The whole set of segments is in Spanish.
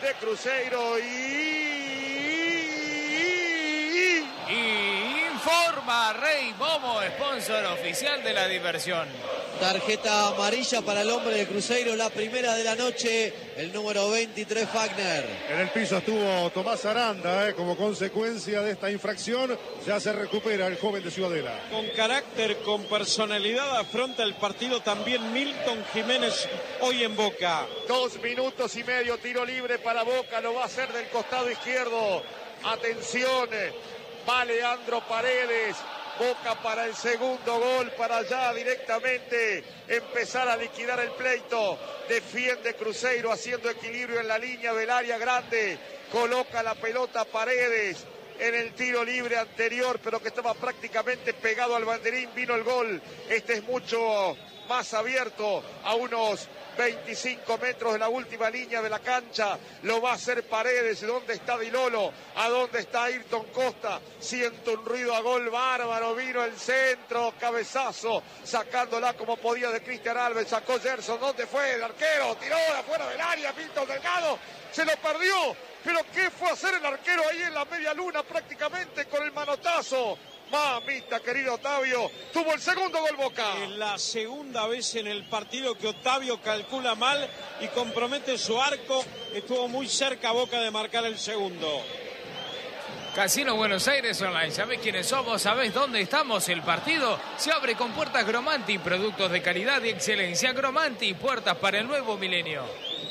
de Cruzeiro y informa Rey Momo, sponsor oficial de la diversión. Tarjeta amarilla para el hombre de Cruzeiro, la primera de la noche, el número 23, Fagner. En el piso estuvo Tomás Aranda, como consecuencia de esta infracción, ya se recupera el joven de Ciudadela. Con carácter, con personalidad, afronta el partido también Milton Jiménez hoy en Boca. 2 minutos y medio, tiro libre para Boca, lo va a hacer del costado izquierdo. Atención, va Leandro Paredes. Boca para el segundo gol, para ya directamente empezar a liquidar el pleito. Defiende Cruzeiro haciendo equilibrio en la línea del área grande. Coloca la pelota Paredes en el tiro libre anterior, pero que estaba prácticamente pegado al banderín. Vino el gol. Este es mucho más abierto, a unos 25 metros de la última línea de la cancha. Lo va a hacer Paredes. ¿Dónde está Di Lolo? ¿A dónde está Ayrton Costa? Siento un ruido a gol bárbaro. Vino el centro, cabezazo, sacándola como podía de Cristian Alves. Sacó Gerson. ¿Dónde fue el arquero? Tiró de afuera del área. Milton Delgado se lo perdió. Pero ¿qué fue a hacer el arquero ahí en la media luna prácticamente con el manotazo? Mamita, querido Otavio, tuvo el segundo gol Boca. Es la segunda vez en el partido que Otavio calcula mal y compromete su arco. Estuvo muy cerca Boca de marcar el segundo. Casino Buenos Aires Online. ¿Sabés quiénes somos? ¿Sabés dónde estamos? El partido se abre con puertas Gromanti, productos de calidad y excelencia. Gromanti, puertas para el nuevo milenio.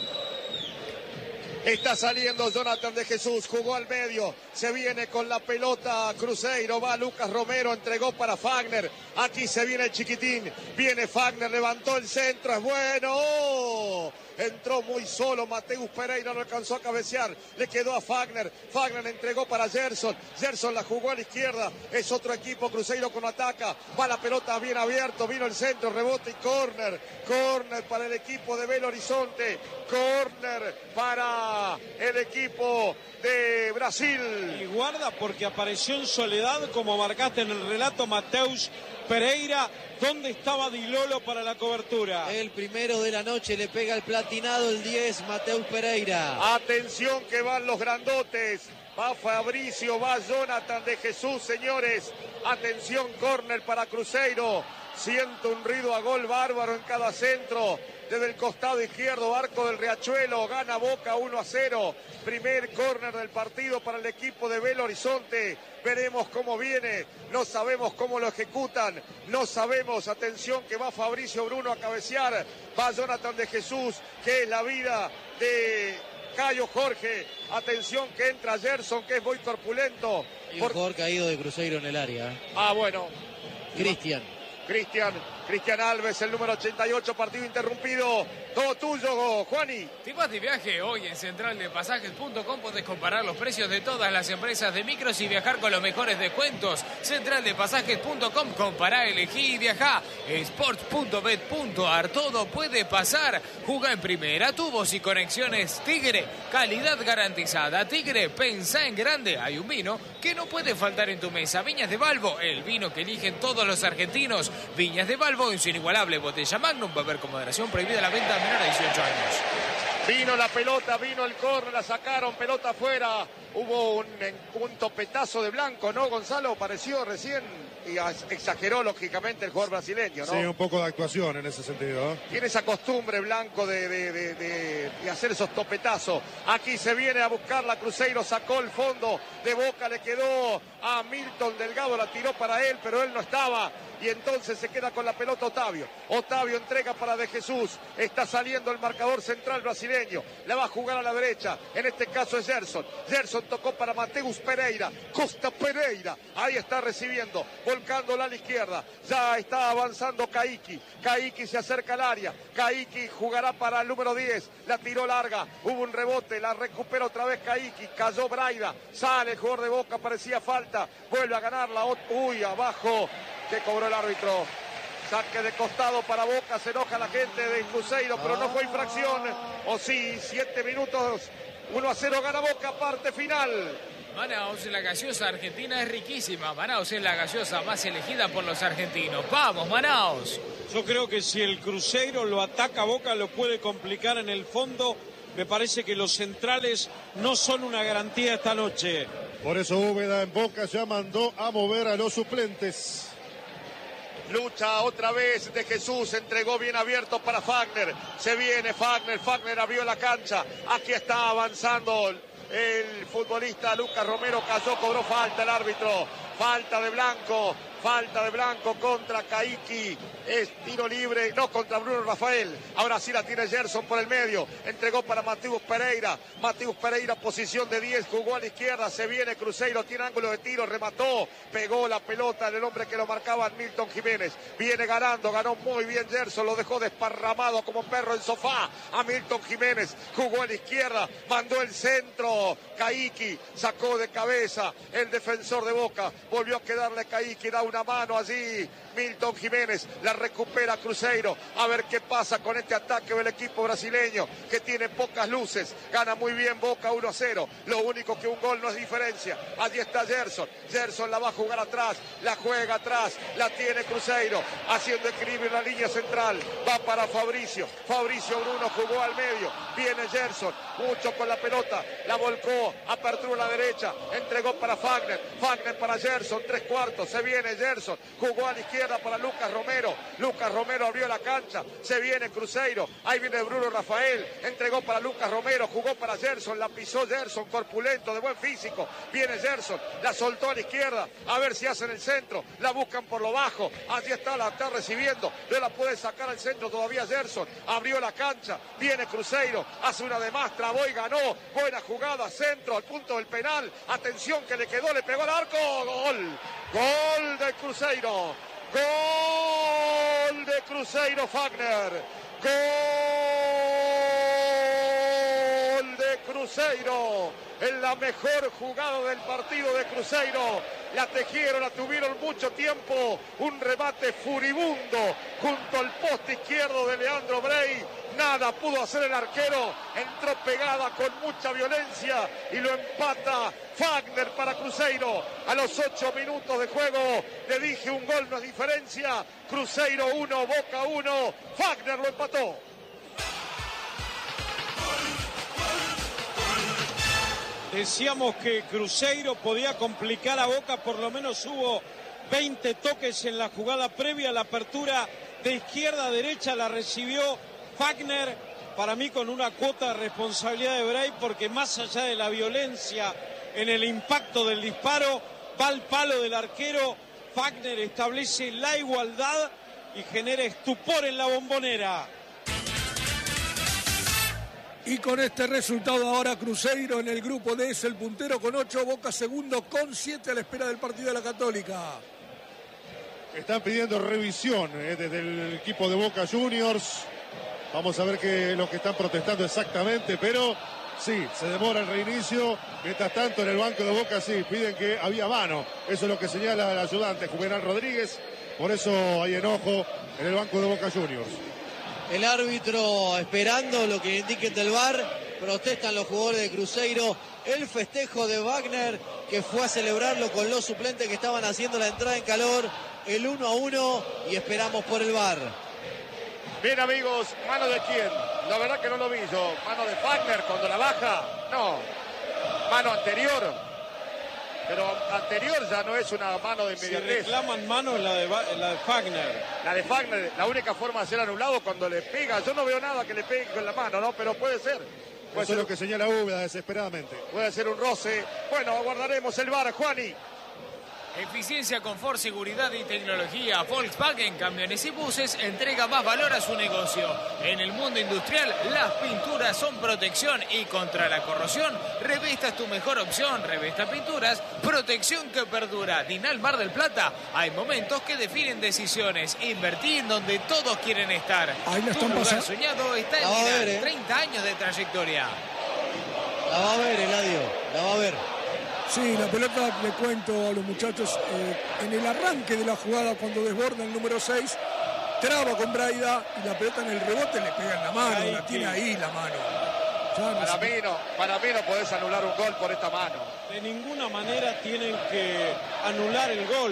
Está saliendo Jonathan de Jesús, jugó al medio, se viene con la pelota Cruzeiro, va Lucas Romero, entregó para Fagner, aquí se viene el chiquitín, viene Fagner, levantó el centro, es bueno, ¡oh! Entró muy solo Mateus Pereira, no alcanzó a cabecear, le quedó a Fagner, Fagner entregó para Gerson, Gerson la jugó a la izquierda, es otro equipo, Cruzeiro con ataca, va la pelota bien abierto, vino el centro, rebote y córner para el equipo de Belo Horizonte, córner para el equipo de Brasil. Y guarda porque apareció en soledad, como marcaste en el relato, Mateus Pereira. ¿Dónde estaba Di Lolo para la cobertura? El primero de la noche, le pega el platinado, el 10, Mateus Pereira. Atención que van los grandotes. Va Fabricio, va Jonathan de Jesús, señores. Atención, córner para Cruzeiro. Siento un ruido a gol bárbaro en cada centro. Desde el costado izquierdo, arco del Riachuelo, gana Boca 1-0. Primer córner del partido para el equipo de Belo Horizonte. Veremos cómo viene, no sabemos cómo lo ejecutan, no sabemos. Atención que va Fabricio Bruno a cabecear, va Jonathan de Jesús, que es la vida de Cayo Jorge. Atención que entra Gerson, que es muy corpulento. Y un jugador caído de Cruzeiro en el área. Ah, bueno. Cristian Alves, el número 88, partido interrumpido. Todo tuyo, Juani. Si vas de viaje hoy en centraldepasajes.com podés comparar los precios de todas las empresas de micros y viajar con los mejores descuentos. Centraldepasajes.com, compará, elegí y viajá. Sports.bet.ar, todo puede pasar. Juga en primera, tubos y conexiones Tigre, calidad garantizada. Tigre, pensá en grande. Hay un vino que no puede faltar en tu mesa. Viñas de Balbo, el vino que eligen todos los argentinos. Viñas de Balbo en su inigualable botella Magnum. Va a haber con moderación, prohibida la venta a menores de 18 años. Vino la pelota, vino el córner, la sacaron, pelota afuera. Hubo un topetazo de Blanco, ¿no, Gonzalo? Pareció recién y exageró lógicamente el jugador brasileño, ¿no? Sí, un poco de actuación en ese sentido. Tiene esa costumbre Blanco de hacer esos topetazos. Aquí se viene a buscar la Cruzeiro, sacó el fondo de Boca, le quedó a Milton Delgado, la tiró para él, pero él no estaba. Y entonces se queda con la pelota Otavio. Otavio entrega para De Jesús. Está saliendo el marcador central brasileño. La va a jugar a la derecha. En este caso es Gerson. Gerson tocó para Mateus Pereira. Costa Pereira. Ahí está recibiendo. Volcándola a la izquierda. Ya está avanzando Caiki. Caiki se acerca al área. Caiki jugará para el número 10. La tiró larga. Hubo un rebote. La recupera otra vez Caiki. Cayó Braida. Sale el jugador de Boca. Parecía falta. Vuelve a ganarla. Uy, abajo. Que cobró el árbitro. Saque de costado para Boca. Se enoja la gente de Cruzeiro, pero no fue infracción. O sí, 7 minutos. 1-0 gana Boca, parte final. Manaos, la gaseosa argentina es riquísima. Manaos es la gaseosa más elegida por los argentinos. ¡Vamos, Manaos! Yo creo que si el Cruzeiro lo ataca a Boca, lo puede complicar en el fondo Me parece que los centrales no son una garantía esta noche. Por eso Úbeda en Boca ya mandó a mover a los suplentes. Lucha otra vez de Jesús, entregó bien abierto para Fagner. Se viene Fagner abrió la cancha. Aquí está avanzando el futbolista Lucas Romero, cayó, cobró falta el árbitro. Falta de Blanco contra Caiki. Es tiro libre, no, contra Bruno Rafael. Ahora sí la tiene Gerson por el medio. Entregó para Mateus Pereira. Mateus Pereira, posición de 10, jugó a la izquierda. Se viene Cruzeiro, tiene ángulo de tiro, remató. Pegó la pelota en el hombre que lo marcaba, Milton Jiménez. Viene ganando, ganó muy bien Gerson. Lo dejó desparramado como perro en sofá a Milton Jiménez. Jugó a la izquierda, mandó el centro. Caiki sacó de cabeza el defensor de Boca. Volvió a quedarle Caiki, da una mano allí. Milton Jiménez la recupera Cruzeiro. A ver qué pasa con este ataque del equipo brasileño que tiene pocas luces. Gana muy bien Boca 1-0. Lo único que un gol no es diferencia. Allí está Gerson. Gerson la va a jugar atrás. La juega atrás. La tiene Cruzeiro. Haciendo equilibrio en la línea central. Va para Fabricio. Fabricio Bruno jugó al medio. Viene Gerson. Mucho con la pelota. La volcó. Apertura a la derecha. Entregó para Fagner. Fagner para Gerson. 3/4. Se viene Gerson. Jugó a la izquierda para Lucas Romero. Lucas Romero abrió la cancha. Se viene Cruzeiro. Ahí viene Bruno Rafael. Entregó para Lucas Romero. Jugó para Gerson. La pisó Gerson. Corpulento, de buen físico. Viene Gerson. La soltó a la izquierda. A ver si hacen el centro. La buscan por lo bajo. Allí está, la está recibiendo. No la puede sacar al centro todavía Gerson. Abrió la cancha. Viene Cruzeiro. Hace una de más. Trabó y ganó. Buena jugada. Centro al punto del penal. Atención que le quedó. Le pegó al arco. Gol. Gol de Cruzeiro. Gol de Cruzeiro Fagner. Gol de Cruzeiro. En la mejor jugada del partido de Cruzeiro. La tejieron, la tuvieron mucho tiempo. Un remate furibundo junto al poste izquierdo de Leandro Brey. Nada pudo hacer el arquero. Entró pegada con mucha violencia y lo empata Fagner para Cruzeiro. A los 8 minutos de juego le dije un gol no es diferencia. Cruzeiro 1, Boca 1. Fagner lo empató. Decíamos que Cruzeiro podía complicar a Boca, por lo menos hubo 20 toques en la jugada previa. La apertura de izquierda a derecha la recibió Fagner, para mí con una cuota de responsabilidad de Brey, porque más allá de la violencia en el impacto del disparo, va al palo del arquero. Fagner establece la igualdad y genera estupor en la Bombonera. Y con este resultado ahora Cruzeiro en el grupo D es el puntero con 8, Boca segundo con 7 a la espera del partido de la Católica. Están pidiendo revisión desde el equipo de Boca Juniors. Vamos a ver qué es lo que están protestando exactamente, pero sí, se demora el reinicio. Mientras tanto en el banco de Boca sí, piden que había mano. Eso es lo que señala el ayudante Juvenal Rodríguez. Por eso hay enojo en el banco de Boca Juniors. El árbitro esperando lo que le indiquen del VAR. Protestan los jugadores de Cruzeiro. El festejo de Wagner, que fue a celebrarlo con los suplentes que estaban haciendo la entrada en calor. El 1-1 y esperamos por el VAR. Bien, amigos, ¿mano de quién? La verdad que no lo vi yo. ¿Mano de Wagner cuando la baja? No. ¿Mano anterior? Pero anterior ya no es una mano de inmediatez. Si reclaman mano la de Fagner. La de Fagner, la única forma de ser anulado cuando le pega. Yo no veo nada que le pegue con la mano, ¿no? Pero puede ser. Eso es lo que señala Úbeda desesperadamente. Puede ser un roce. Bueno, aguardaremos el VAR, Juani. Eficiencia, confort, seguridad y tecnología. Volkswagen Camiones y Buses entrega más valor a su negocio. En el mundo industrial, las pinturas son protección y contra la corrosión. Revesta es tu mejor opción. Revesta Pinturas, protección que perdura. Dinal Mar del Plata. Hay momentos que definen decisiones. Invertí en donde todos quieren estar. Ahí la Tu están lugar pasando. soñado está en Dinal. 30 años de trayectoria. La va a ver, Eladio. La va a ver. Sí, la pelota, le cuento a los muchachos, en el arranque de la jugada, cuando desborda el número 6, traba con Braida y la pelota en el rebote le pega en la mano, la tiene ahí la mano. Para mí no podés anular un gol por esta mano. De ninguna manera tienen que anular el gol.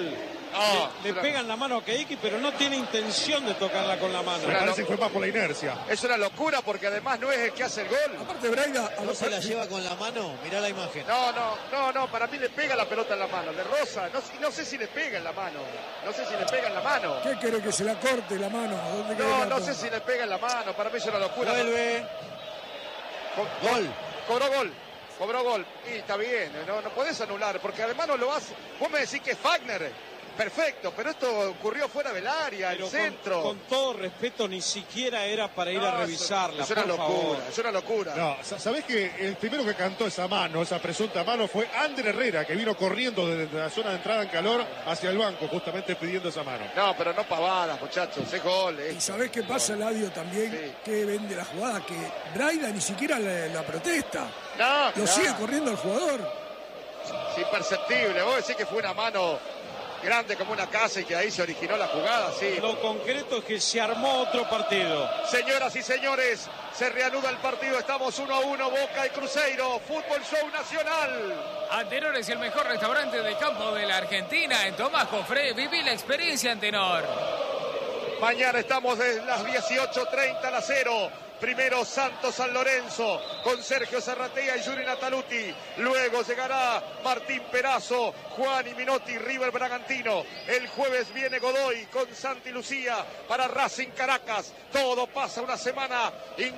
Le pegan la mano a Keiki, pero no tiene intención de tocarla con la mano. Me parece que fue más por la inercia. Es una locura porque además no es el que hace el gol. Aparte, Braida, ¿No se la lleva con la mano? Mirá la imagen. No, para mí le pega la pelota en la mano, le roza, no sé si le pega en la mano, ¿Qué quiere que se la corte la mano? No sé si le pega en la mano, para mí es una locura. Vuelve. Gol. Cobró gol, y está bien, no podés anular, porque además no lo hace, vos me decís que es Wagner, perfecto, pero esto ocurrió fuera del área, pero el centro. Con todo respeto, ni siquiera era para ir a revisarla. Es una locura. No, ¿sabés que el primero que cantó esa presunta mano, fue Ander Herrera, que vino corriendo desde la zona de entrada en calor hacia el banco, justamente pidiendo esa mano? No, pero no pavadas, muchachos, es gol. ¿Y sabés qué pasa, Eladio, también? Sí. Que vende la jugada, que Braida ni siquiera la protesta. No, sigue corriendo el jugador. Es imperceptible, vos decís que fue una mano grande como una casa y que ahí se originó la jugada, sí. Lo concreto es que se armó otro partido. Señoras y señores, se reanuda el partido, estamos 1-1, Boca y Cruzeiro, Fútbol Show Nacional. Antenor es el mejor restaurante de campo de la Argentina. En Tomás Jofré, viví la experiencia Antenor. Mañana estamos desde las 18:30 a las 0. Primero Santos San Lorenzo con Sergio Zarratea y Yuri Nataluti. Luego llegará Martín Perazo, Juan y Minotti, River Bragantino. El jueves viene Godoy con Santi Lucía para Racing Caracas. Todo pasa una semana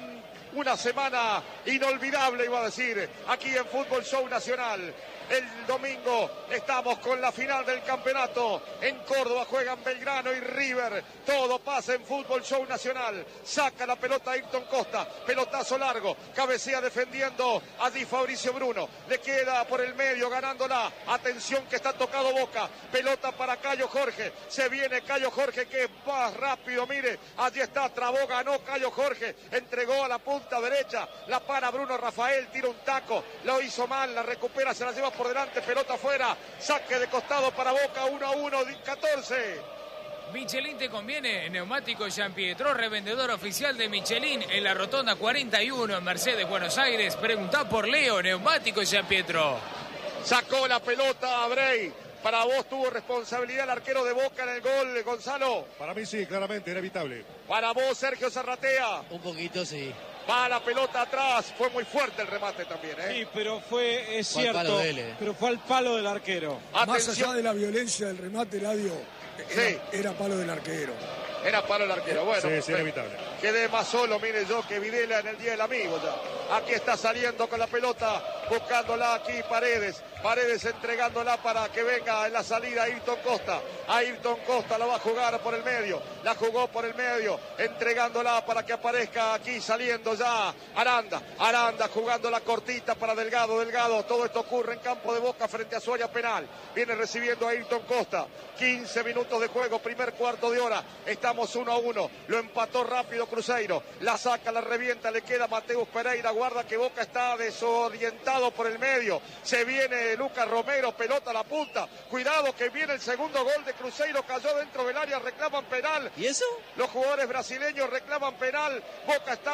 inolvidable, iba a decir, aquí en Fútbol Show Nacional. El domingo estamos con la final del campeonato. En Córdoba juegan Belgrano y River. Todo pasa en Fútbol Show Nacional. Saca la pelota Ayrton Costa. Pelotazo largo. Cabecea defendiendo allí Fabricio Bruno. Le queda por el medio ganándola. Atención que está tocado Boca. Pelota para Cayo Jorge. Se viene Cayo Jorge que es más rápido. Mire, allí está. Trabó, ganó Cayo Jorge. Entregó a la punta derecha. La para Bruno Rafael. Tira un taco. Lo hizo mal. La recupera. Se la lleva por delante, pelota afuera, saque de costado para Boca, 1-1, 14. Michelin te conviene, neumático Gianpietro, revendedor oficial de Michelin en la rotonda 41 en Mercedes, Buenos Aires. Preguntá por Leo, neumático Gianpietro. Sacó la pelota a Bray. Para vos tuvo responsabilidad el arquero de Boca en el gol, Gonzalo. Para mí sí, claramente, inevitable. Para vos, Sergio Zarratea. Un poquito sí. Va la pelota atrás, fue muy fuerte el remate también, ¿eh? Sí, pero es Fue al cierto, palo de él, pero fue al palo del arquero. Más allá de la violencia del remate, Eladio, era palo del arquero. Era palo el arquero, bueno. Sí, inevitable. Quedé más solo, mire yo, que Videla en el Día del Amigo ya. Aquí está saliendo con la pelota, buscándola aquí Paredes. Paredes entregándola para que venga en la salida Ayrton Costa. Ayrton Costa la va a jugar por el medio. La jugó por el medio, entregándola para que aparezca aquí saliendo ya Aranda. Aranda jugando la cortita para Delgado. Delgado, todo esto ocurre en campo de Boca frente a su área penal. Viene recibiendo a Ayrton Costa. 15 minutos de juego, primer cuarto de hora. Estamos 1-1. Lo empató rápido Cruzeiro. La saca, la revienta, le queda Mateus Pereira. Guarda que Boca está desorientado por el medio. Se viene Lucas Romero, pelota a la punta. Cuidado que viene el segundo gol de Cruzeiro. Cayó dentro del área, reclaman penal. ¿Y eso? Los jugadores brasileños reclaman penal. Boca está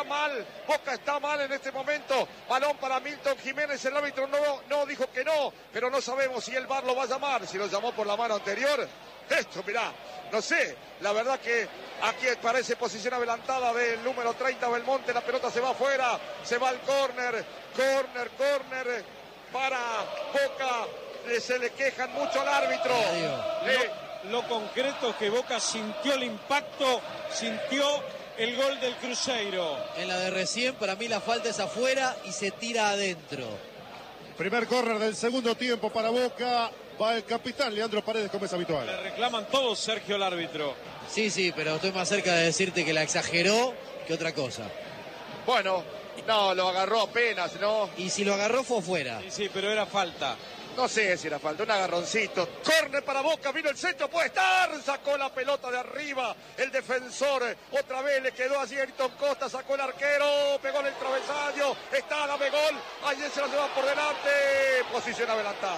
mal en este momento. Balón para Milton Jiménez. El árbitro no dijo que no, pero no sabemos si el VAR lo va a llamar. Si lo llamó por la mano anterior. Esto, mirá, no sé, la verdad que aquí parece posición adelantada del número 30 Belmonte, la pelota se va afuera, se va al córner, para Boca, se le quejan mucho al árbitro. Lo concreto es que Boca sintió el impacto, sintió el gol del Cruzeiro. En la de recién, para mí la falta es afuera y se tira adentro. Primer córner del segundo tiempo para Boca. Va el capitán Leandro Paredes, como es habitual. Le reclaman todos, Sergio, el árbitro. Sí, pero estoy más cerca de decirte que la exageró que otra cosa. Bueno, no, lo agarró apenas, ¿no? Y si lo agarró fue fuera. Sí, pero era falta. No sé si era falta, un agarroncito. Córner para Boca, vino el centro, puede estar. Sacó la pelota de arriba el defensor. Otra vez le quedó allí Ayrton Costa, sacó el arquero, pegó en el travesaño. Está, dame gol. Allí se lo lleva por delante. Posición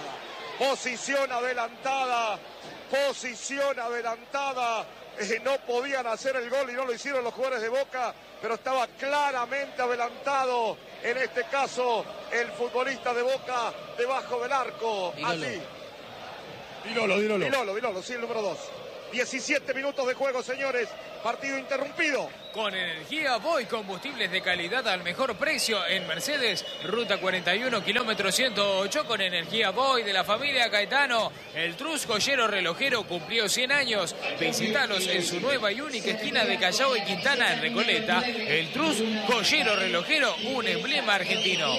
adelantada. No podían hacer el gol y no lo hicieron los jugadores de Boca, pero estaba claramente adelantado, en este caso, el futbolista de Boca debajo del arco. Allí. Dilolo, sí, el número 2. 17 minutos de juego, señores. Partido interrumpido. Con energía Voy, combustibles de calidad al mejor precio en Mercedes, ruta 41, kilómetro 108. Con energía Voy de la familia Caetano, el Trus joyero relojero cumplió 100 años. Visítalos en su nueva y única esquina de Callao y Quintana en Recoleta. El Trus joyero relojero, un emblema argentino.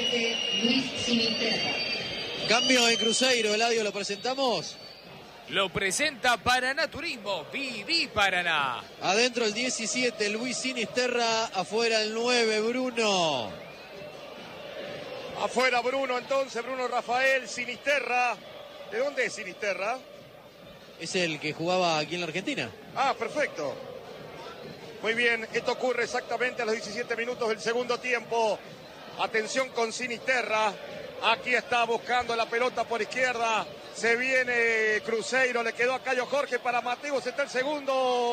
Cambio en Cruzeiro, Eladio, ¿lo presentamos? Lo presenta Paraná Turismo, Viví Paraná. Adentro el 17, Luis Sinisterra. Afuera el 9, Bruno. Afuera Bruno, entonces, Bruno Rafael, Sinisterra. ¿De dónde es Sinisterra? Es el que jugaba aquí en la Argentina. Ah, perfecto. Muy bien, esto ocurre exactamente a los 17 minutos del segundo tiempo. Atención con Sinisterra. Aquí está buscando la pelota por izquierda. Se viene Cruzeiro, le quedó a Cayo Jorge para Mateus, está el segundo.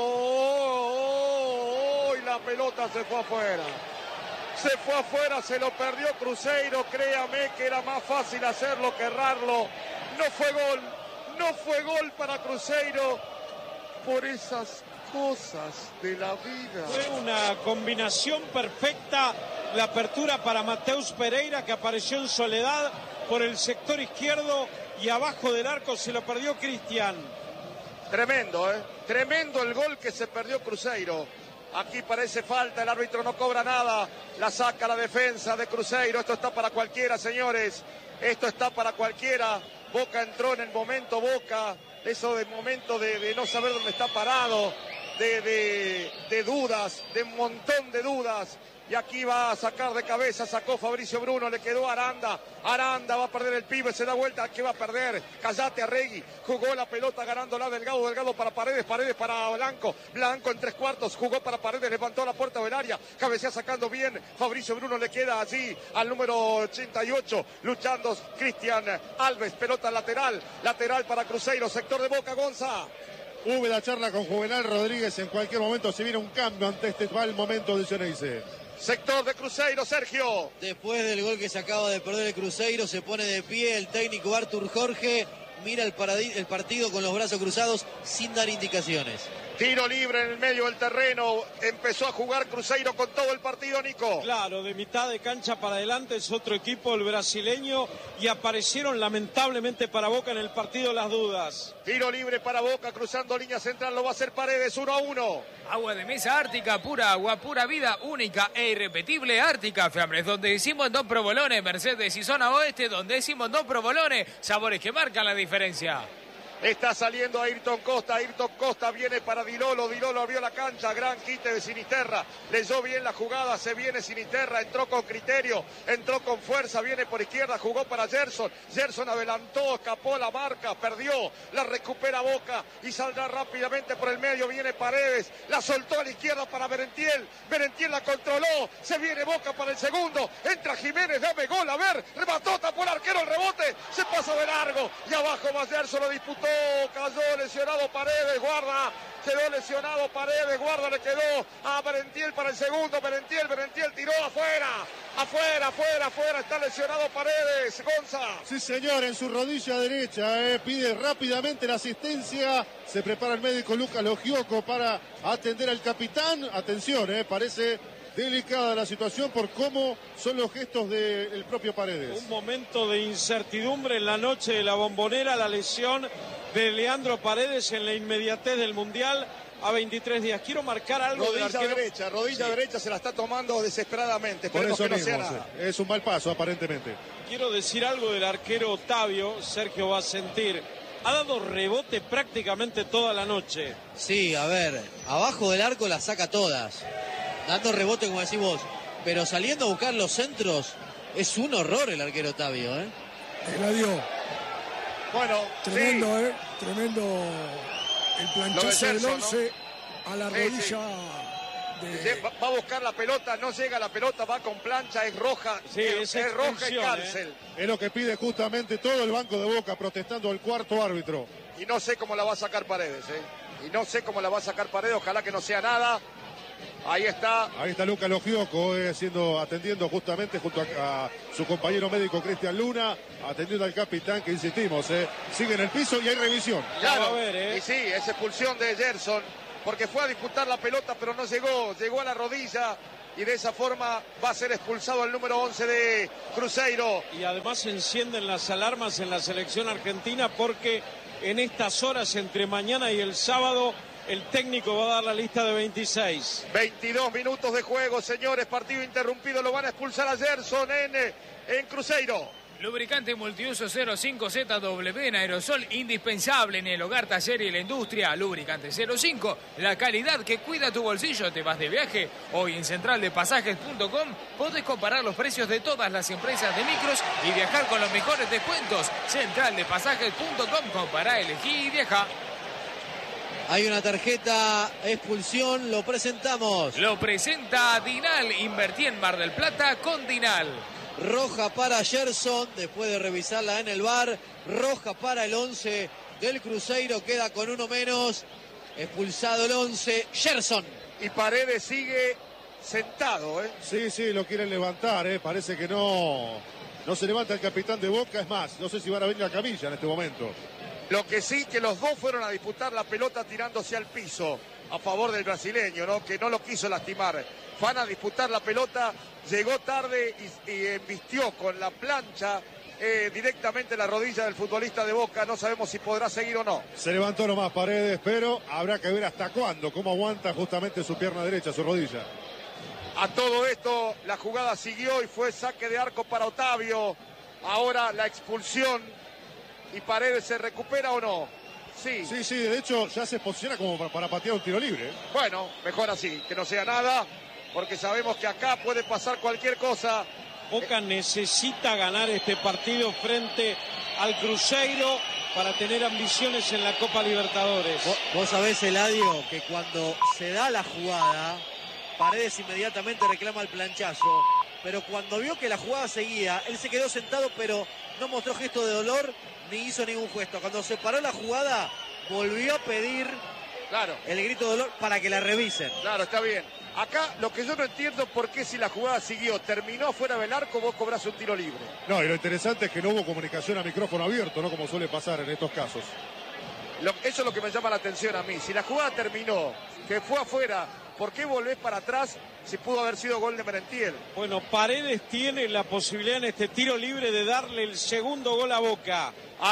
Y la pelota se fue afuera. Se fue afuera, se lo perdió Cruzeiro. Créame que era más fácil hacerlo que errarlo. No fue gol para Cruzeiro por esas cosas de la vida. Fue una combinación perfecta. La apertura para Mateus Pereira, que apareció en soledad por el sector izquierdo, y abajo del arco se lo perdió Cristian. Tremendo, tremendo el gol que se perdió Cruzeiro. Aquí parece falta, el árbitro no cobra nada, la saca la defensa de Cruzeiro. Esto está para cualquiera, señores, esto está para cualquiera. Boca entró en el momento, Boca, eso de momento de no saber dónde está parado, de dudas, de un montón de dudas. Y aquí va a sacar de cabeza, sacó Fabricio Bruno, le quedó Aranda. Aranda va a perder el pibe, se da vuelta, ¿qué va a perder? Callate, Arregui, jugó la pelota ganándola Delgado, Delgado para Paredes, Paredes para Blanco, Blanco en 3/4, jugó para Paredes, levantó la puerta del área, cabecea sacando bien, Fabricio Bruno le queda allí al número 88, luchando Cristian Alves, pelota lateral para Cruzeiro, sector de Boca, Gonza. Hubo la charla con Juvenal Rodríguez, en cualquier momento se viene un cambio ante este mal momento de Geneise. Sector de Cruzeiro, Sergio. Después del gol que se acaba de perder el Cruzeiro, se pone de pie el técnico Artur Jorge. Mira el partido con los brazos cruzados sin dar indicaciones. Tiro libre en el medio del terreno. Empezó a jugar Cruzeiro con todo el partido, Nico. Claro, de mitad de cancha para adelante es otro equipo, el brasileño, y aparecieron lamentablemente para Boca en el partido las dudas. Tiro libre para Boca, cruzando línea central, lo va a hacer Paredes, 1-1. Agua de mesa Ártica, pura agua, pura vida, única e irrepetible. Ártica Fiambres, donde decimos dos provolones. Mercedes y zona oeste, donde decimos dos provolones. Sabores que marcan la diferencia. Está saliendo Ayrton Costa viene para Dilolo abrió la cancha, gran quite de Sinisterra, leyó bien la jugada, se viene Sinisterra, entró con criterio, entró con fuerza, viene por izquierda, jugó para Gerson adelantó, escapó la marca, perdió, la recupera Boca y saldrá rápidamente por el medio, viene Paredes, la soltó a la izquierda para Merentiel la controló, se viene Boca para el segundo, entra Jiménez, dame gol, a ver, remató, tapó el arquero, el rebote, se pasó de largo y abajo va Gerson, lo disputó. Cayó lesionado Paredes, guarda, quedó lesionado Paredes, guarda, le quedó a Merentiel para el segundo, Merentiel tiró afuera, está lesionado Paredes, Gonza. Sí señor, en su rodilla derecha, pide rápidamente la asistencia, se prepara el médico Lucas Logioco para atender al capitán, atención, parece delicada la situación por cómo son los gestos del propio Paredes. Un momento de incertidumbre en la noche de la Bombonera, la lesión de Leandro Paredes en la inmediatez del Mundial a 23 días. Quiero marcar algo del arquero. Rodilla derecha se la está tomando desesperadamente. Por eso que no mismo, sea nada. es un mal paso aparentemente. Quiero decir algo del arquero Otavio, Sergio va a sentir. Ha dado rebote prácticamente toda la noche. Sí, a ver, abajo del arco las saca todas. Dando rebote, como decís vos, pero saliendo a buscar los centros, es un horror el arquero Otavio, Eladio. Bueno, tremendo, sí. Tremendo el planchazo del 11 a la rodilla. Va a buscar la pelota, no llega la pelota, va con plancha, es roja, es roja y cárcel. Es lo que pide justamente todo el banco de Boca, protestando al cuarto árbitro. Y no sé cómo la va a sacar Paredes, Y no sé cómo la va a sacar Paredes, ojalá que no sea nada. Ahí está. Ahí está Luca Logioco, atendiendo justamente junto a su compañero médico Cristian Luna, atendiendo al capitán que insistimos, sigue en el piso y hay revisión. Claro, y sí, es expulsión de Gerson, porque fue a disputar la pelota pero no llegó a la rodilla y de esa forma va a ser expulsado el número 11 de Cruzeiro. Y además se encienden las alarmas en la selección argentina porque en estas horas entre mañana y el sábado el técnico va a dar la lista de 26. 22 minutos de juego, señores. Partido interrumpido. Lo van a expulsar a Gerson en Cruzeiro. Lubricante multiuso 05ZW en aerosol, indispensable en el hogar, taller y la industria. Lubricante 05, la calidad que cuida tu bolsillo. ¿Te vas de viaje? Hoy en centraldepasajes.com podés comparar los precios de todas las empresas de micros y viajar con los mejores descuentos. Centraldepasajes.com, compará, elegí y viaja. Hay una tarjeta expulsión, lo presentamos. Lo presenta Dinal. Invertí en Mar del Plata con Dinal. Roja para Gerson, después de revisarla en el VAR. Roja para el 11 del Cruzeiro, queda con uno menos. Expulsado el 11, Gerson. Y Paredes sigue sentado, Sí, lo quieren levantar, parece que no se levanta el capitán de Boca. Es más, no sé si van a venir a camilla en este momento. Lo que sí, que los dos fueron a disputar la pelota tirándose al piso a favor del brasileño, ¿no? Que no lo quiso lastimar. Van a disputar la pelota, llegó tarde y embistió con la plancha directamente la rodilla del futbolista de Boca. No sabemos si podrá seguir o no. Se levantó nomás Paredes, pero habrá que ver hasta cuándo, cómo aguanta justamente su pierna derecha, su rodilla. A todo esto, la jugada siguió y fue saque de arco para Otavio. Ahora la expulsión. ¿Y Paredes se recupera o no? Sí. Sí, de hecho ya se posiciona como para patear un tiro libre. Bueno, mejor así, que no sea nada, porque sabemos que acá puede pasar cualquier cosa. Boca necesita ganar este partido frente al Cruzeiro para tener ambiciones en la Copa Libertadores. Vos sabés, Eladio, que cuando se da la jugada, Paredes inmediatamente reclama el planchazo, pero cuando vio que la jugada seguía, él se quedó sentado, pero no mostró gesto de dolor ni hizo ningún gesto. Cuando se paró la jugada, volvió a pedir el grito de dolor para que la revisen. Claro, está bien. Acá lo que yo no entiendo es por qué, si la jugada siguió, terminó fuera del arco, vos cobrás un tiro libre. No, y lo interesante es que no hubo comunicación a micrófono abierto, ¿no? Como suele pasar en estos casos. Eso es lo que me llama la atención a mí. Si la jugada terminó, que fue afuera, ¿por qué volvés para atrás si pudo haber sido gol de Merentiel? Bueno, Paredes tiene la posibilidad en este tiro libre de darle el segundo gol a Boca.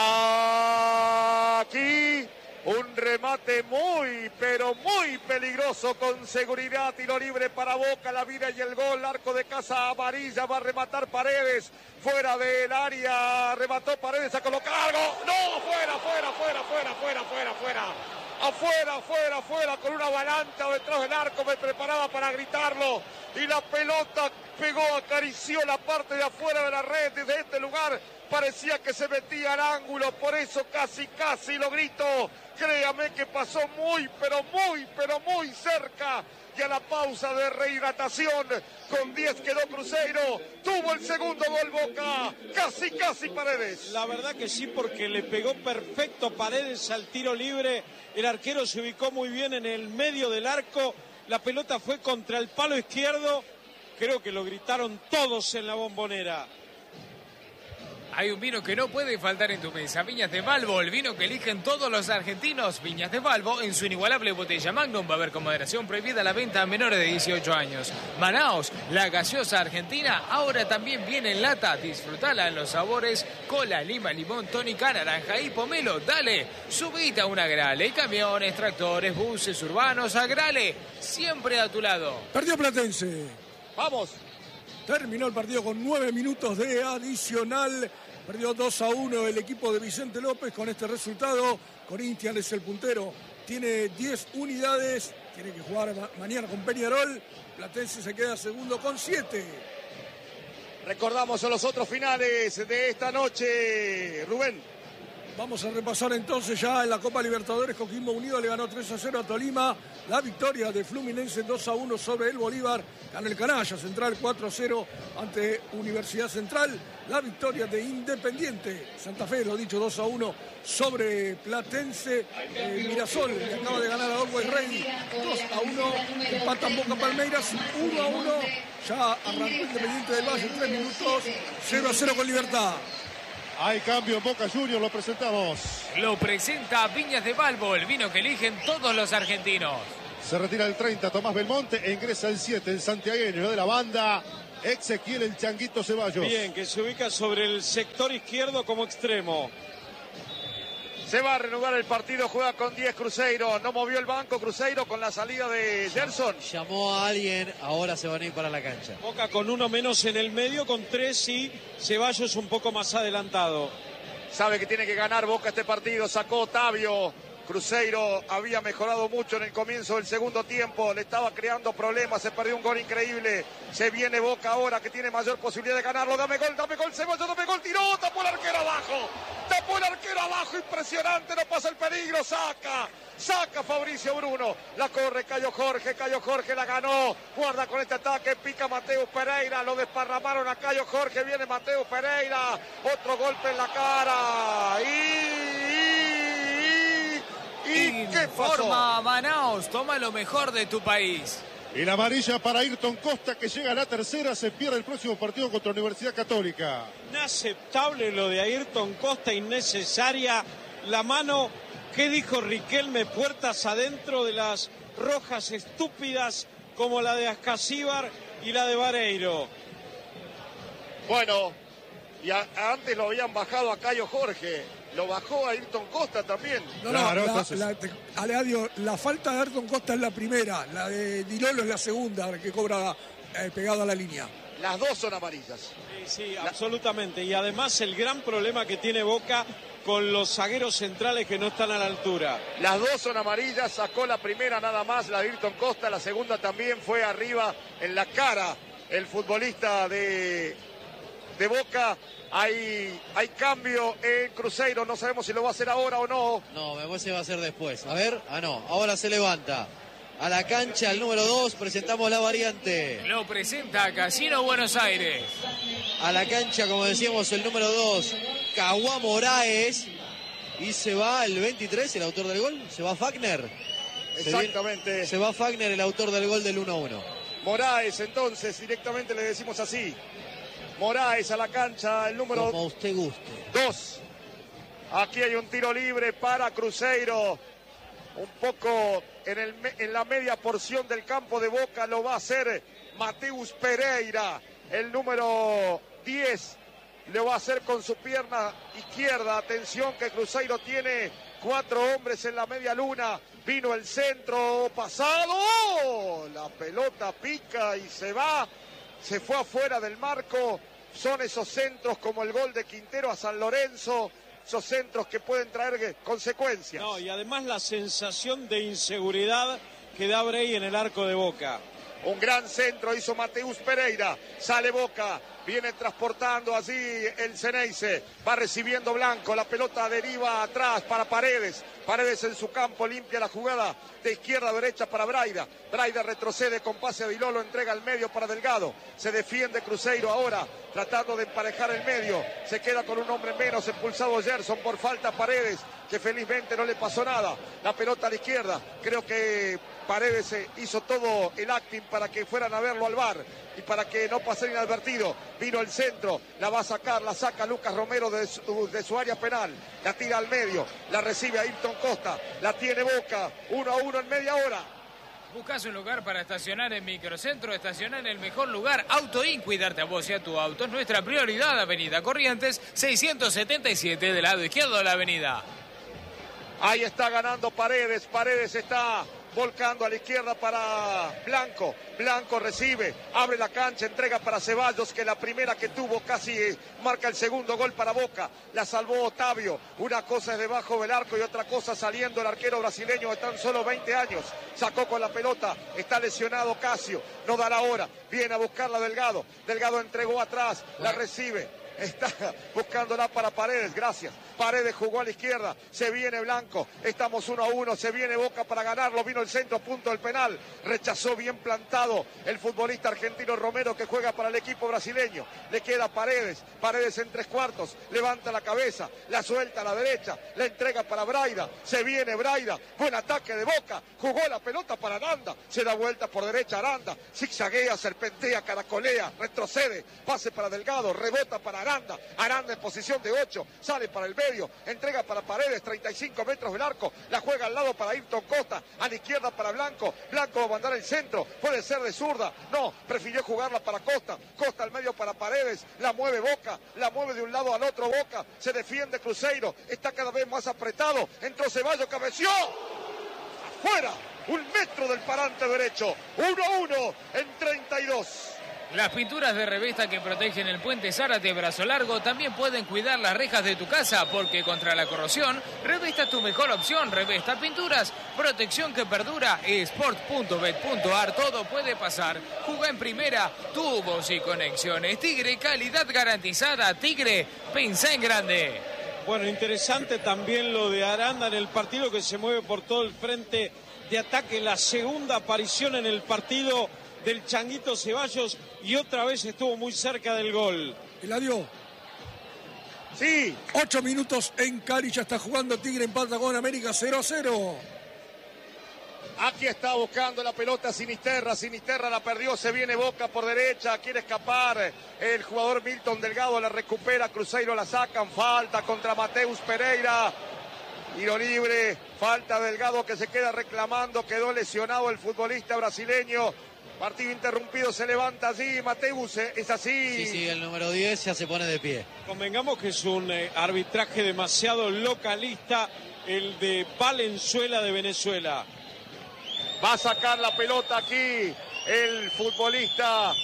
Aquí un remate muy, pero muy peligroso, con seguridad. Tiro libre para Boca, la vida y el gol. Arco de casa amarilla, va a rematar Paredes. Fuera del área, remató Paredes a colocar algo. No, fuera. Afuera, con una avalancha detrás del arco, me preparaba para gritarlo. Y la pelota pegó, acarició la parte de afuera de la red. Desde este lugar parecía que se metía al ángulo, por eso casi lo grito. Créame que pasó muy cerca. Y a la pausa de rehidratación, con 10 quedó Cruzeiro. Tuvo el segundo gol Boca. Casi Paredes. La verdad que sí, porque le pegó perfecto Paredes al tiro libre. El arquero se ubicó muy bien en el medio del arco. La pelota fue contra el palo izquierdo. Creo que lo gritaron todos en la Bombonera. Hay un vino que no puede faltar en tu mesa. Viñas de Valvo, el vino que eligen todos los argentinos. Viñas de Valvo, en su inigualable botella Magnum, va a haber con moderación prohibida la venta a menores de 18 años. Manaos, la gaseosa argentina, ahora también viene en lata. Disfrutala en los sabores cola, lima, limón, tónica, naranja y pomelo. Dale, subite a una Grale. Camiones, tractores, buses urbanos, a Grale, siempre a tu lado. Perdió Platense. Vamos. Terminó el partido con 9 minutos de adicional. Perdió 2-1 el equipo de Vicente López. Con este resultado, Corinthians es el puntero. Tiene 10 unidades. Tiene que jugar mañana con Peñarol. Platense se queda segundo con 7. Recordamos a los otros finales de esta noche, Rubén. Vamos a repasar entonces ya en la Copa Libertadores. Coquimbo Unido le ganó 3-0 a Tolima. La victoria de Fluminense 2-1 sobre el Bolívar. Gana el Canalla Central 4-0 ante Universidad Central. La victoria de Independiente Santa Fe, lo dicho, 2-1 sobre Platense. Mirasol le acaba de ganar a Always Ready 2-1. Empatan Boca Palmeiras 1-1. Ya arrancó Independiente del Valle en 3 minutos. 0-0 con Libertad. Hay cambio en Boca Juniors, lo presentamos. Lo presenta Viñas de Balbo, el vino que eligen todos los argentinos. Se retira el 30 Tomás Belmonte e ingresa el 7 el santiagueño de la banda, Ezequiel el Changuito Ceballos. Bien, que se ubica sobre el sector izquierdo como extremo. Se va a reanudar el partido, juega con 10 Cruzeiro. No movió el banco Cruzeiro con la salida de Gerson. Llamó a alguien, ahora se van a ir para la cancha. Boca con uno menos en el medio, con 3 y Ceballos un poco más adelantado. Sabe que tiene que ganar Boca este partido, sacó Otavio. Cruzeiro había mejorado mucho en el comienzo del segundo tiempo, le estaba creando problemas, se perdió un gol increíble. Se viene Boca ahora que tiene mayor posibilidad de ganarlo. Dame gol, Ceballos, dame gol, tiró, tapó el arquero abajo, impresionante, no pasa el peligro, saca Fabricio Bruno, la corre Cayo Jorge la ganó, guarda con este ataque, pica Mateus Pereira, lo desparramaron a Cayo Jorge, viene Mateus Pereira, otro golpe en la cara, ¿y qué pasó? Informa Manaos, toma lo mejor de tu país. Y la amarilla para Ayrton Costa, que llega a la tercera, se pierde el próximo partido contra Universidad Católica. Inaceptable lo de Ayrton Costa, innecesaria. La mano, ¿qué dijo Riquelme? Puertas adentro de las rojas estúpidas como la de Ascasíbar y la de Vareiro. Bueno, y antes lo habían bajado a Cayo Jorge. Lo bajó a Ayrton Costa también. Aleadio, la falta de Ayrton Costa es la primera, la de Di Lolo es la segunda, que cobra pegado a la línea. Las dos son amarillas. Sí, absolutamente. Y además el gran problema que tiene Boca con los zagueros centrales que no están a la altura. Las dos son amarillas, sacó la primera nada más, la de Ayrton Costa, la segunda también fue arriba en la cara el futbolista de Boca. Hay cambio en Cruzeiro, no sabemos si lo va a hacer ahora o no. No, me parece que va a ser después. A ver, no, ahora se levanta. A la cancha, el número 2, presentamos la variante. Lo presenta Casino Buenos Aires. A la cancha, como decíamos, el número 2, Caguá Moraes. Y se va el 23, el autor del gol, se va Fagner. Exactamente. Se va Fagner, el autor del gol del 1-1. Moraes, entonces, directamente le decimos así. Moraes a la cancha, el número como usted guste. 2. Aquí hay un tiro libre para Cruzeiro. Un poco en la media porción del campo de Boca lo va a hacer Mateus Pereira. El número 10 lo va a hacer con su pierna izquierda. Atención que Cruzeiro tiene 4 hombres en la media luna. Vino el centro pasado. La pelota pica y se va. Se fue afuera del marco. Son esos centros como el gol de Quintero a San Lorenzo. Esos centros que pueden traer consecuencias. No, y además la sensación de inseguridad que da Brey en el arco de Boca. Un gran centro hizo Mateus Pereira. Sale Boca. Viene transportando allí el Ceneice. Va recibiendo Blanco. La pelota deriva atrás para Paredes. Paredes en su campo limpia la jugada de izquierda a derecha para Braida. Braida retrocede con pase a Di Lolo. Entrega al medio para Delgado. Se defiende Cruzeiro ahora. Tratando de emparejar el medio. Se queda con un hombre menos. Expulsado Gerson por falta Paredes. Que felizmente no le pasó nada. La pelota a la izquierda. Creo que Paredes hizo todo el acting para que fueran a verlo al VAR y para que no pasara inadvertido. Vino el centro, la va a sacar, la saca Lucas Romero de su área penal, la tira al medio, la recibe Ayrton Costa, la tiene Boca, 1-1 en media hora. Buscas un lugar para estacionar en Microcentro, estacionar en el mejor lugar. Autoin, cuidarte a vos y a tu auto es nuestra prioridad. Avenida Corrientes 677 del lado izquierdo de la avenida. Ahí está ganando Paredes, Paredes está volcando a la izquierda para Blanco. Blanco recibe, abre la cancha, entrega para Ceballos, que la primera que tuvo casi marca el segundo gol para Boca. La salvó Otavio. Una cosa es debajo del arco y otra cosa saliendo el arquero brasileño de tan solo 20 años. Sacó con la pelota, está lesionado Casio, no da la hora. Viene a buscarla Delgado. Delgado entregó atrás, la recibe. Está buscándola para Paredes, gracias. Paredes jugó a la izquierda, se viene Blanco, estamos 1-1, se viene Boca para ganarlo, vino el centro, punto del penal, rechazó bien plantado el futbolista argentino Romero que juega para el equipo brasileño, le queda Paredes, Paredes en 3/4, levanta la cabeza, la suelta a la derecha, la entrega para Braida, se viene Braida, buen ataque de Boca, jugó la pelota para Aranda, se da vuelta por derecha Aranda, zigzaguea, serpentea, caracolea, retrocede, pase para Delgado, rebota para Aranda, Aranda en posición de 8, sale para el medio, entrega para Paredes, 35 metros del arco, la juega al lado para Ayrton Costa, a la izquierda para Blanco, Blanco va a mandar el centro, puede ser de zurda, no, prefirió jugarla para Costa, Costa al medio para Paredes, la mueve Boca, la mueve de un lado al otro Boca, se defiende Cruzeiro, está cada vez más apretado, entró Ceballos, cabeció, afuera, 1 metro del parante derecho, 1-1 en 32. Las pinturas de Revesta que protegen el puente Zárate Brazo Largo también pueden cuidar las rejas de tu casa, porque contra la corrosión, Revesta es tu mejor opción. Revesta Pinturas, protección que perdura. Sport.bet.ar, todo puede pasar. Juga en primera, tubos y conexiones. Tigre, calidad garantizada. Tigre, pensá en grande. Bueno, interesante también lo de Aranda en el partido, que se mueve por todo el frente de ataque. La segunda aparición en el partido del Changuito Ceballos y otra vez estuvo muy cerca del gol. Eladio. Sí. 8 minutos en Cali, ya está jugando Tigre, empata con América 0-0. Aquí está buscando la pelota Sinisterra, Sinisterra la perdió, se viene Boca por derecha, quiere escapar el jugador Milton Delgado, la recupera, Cruzeiro la sacan, falta contra Mateus Pereira. Tiro libre, falta Delgado que se queda reclamando, quedó lesionado el futbolista brasileño. Partido interrumpido, se levanta allí, Mateus, ¿es así? Sí, el número 10 ya se pone de pie. Convengamos que es un arbitraje demasiado localista, el de Valenzuela de Venezuela. Va a sacar la pelota aquí el futbolista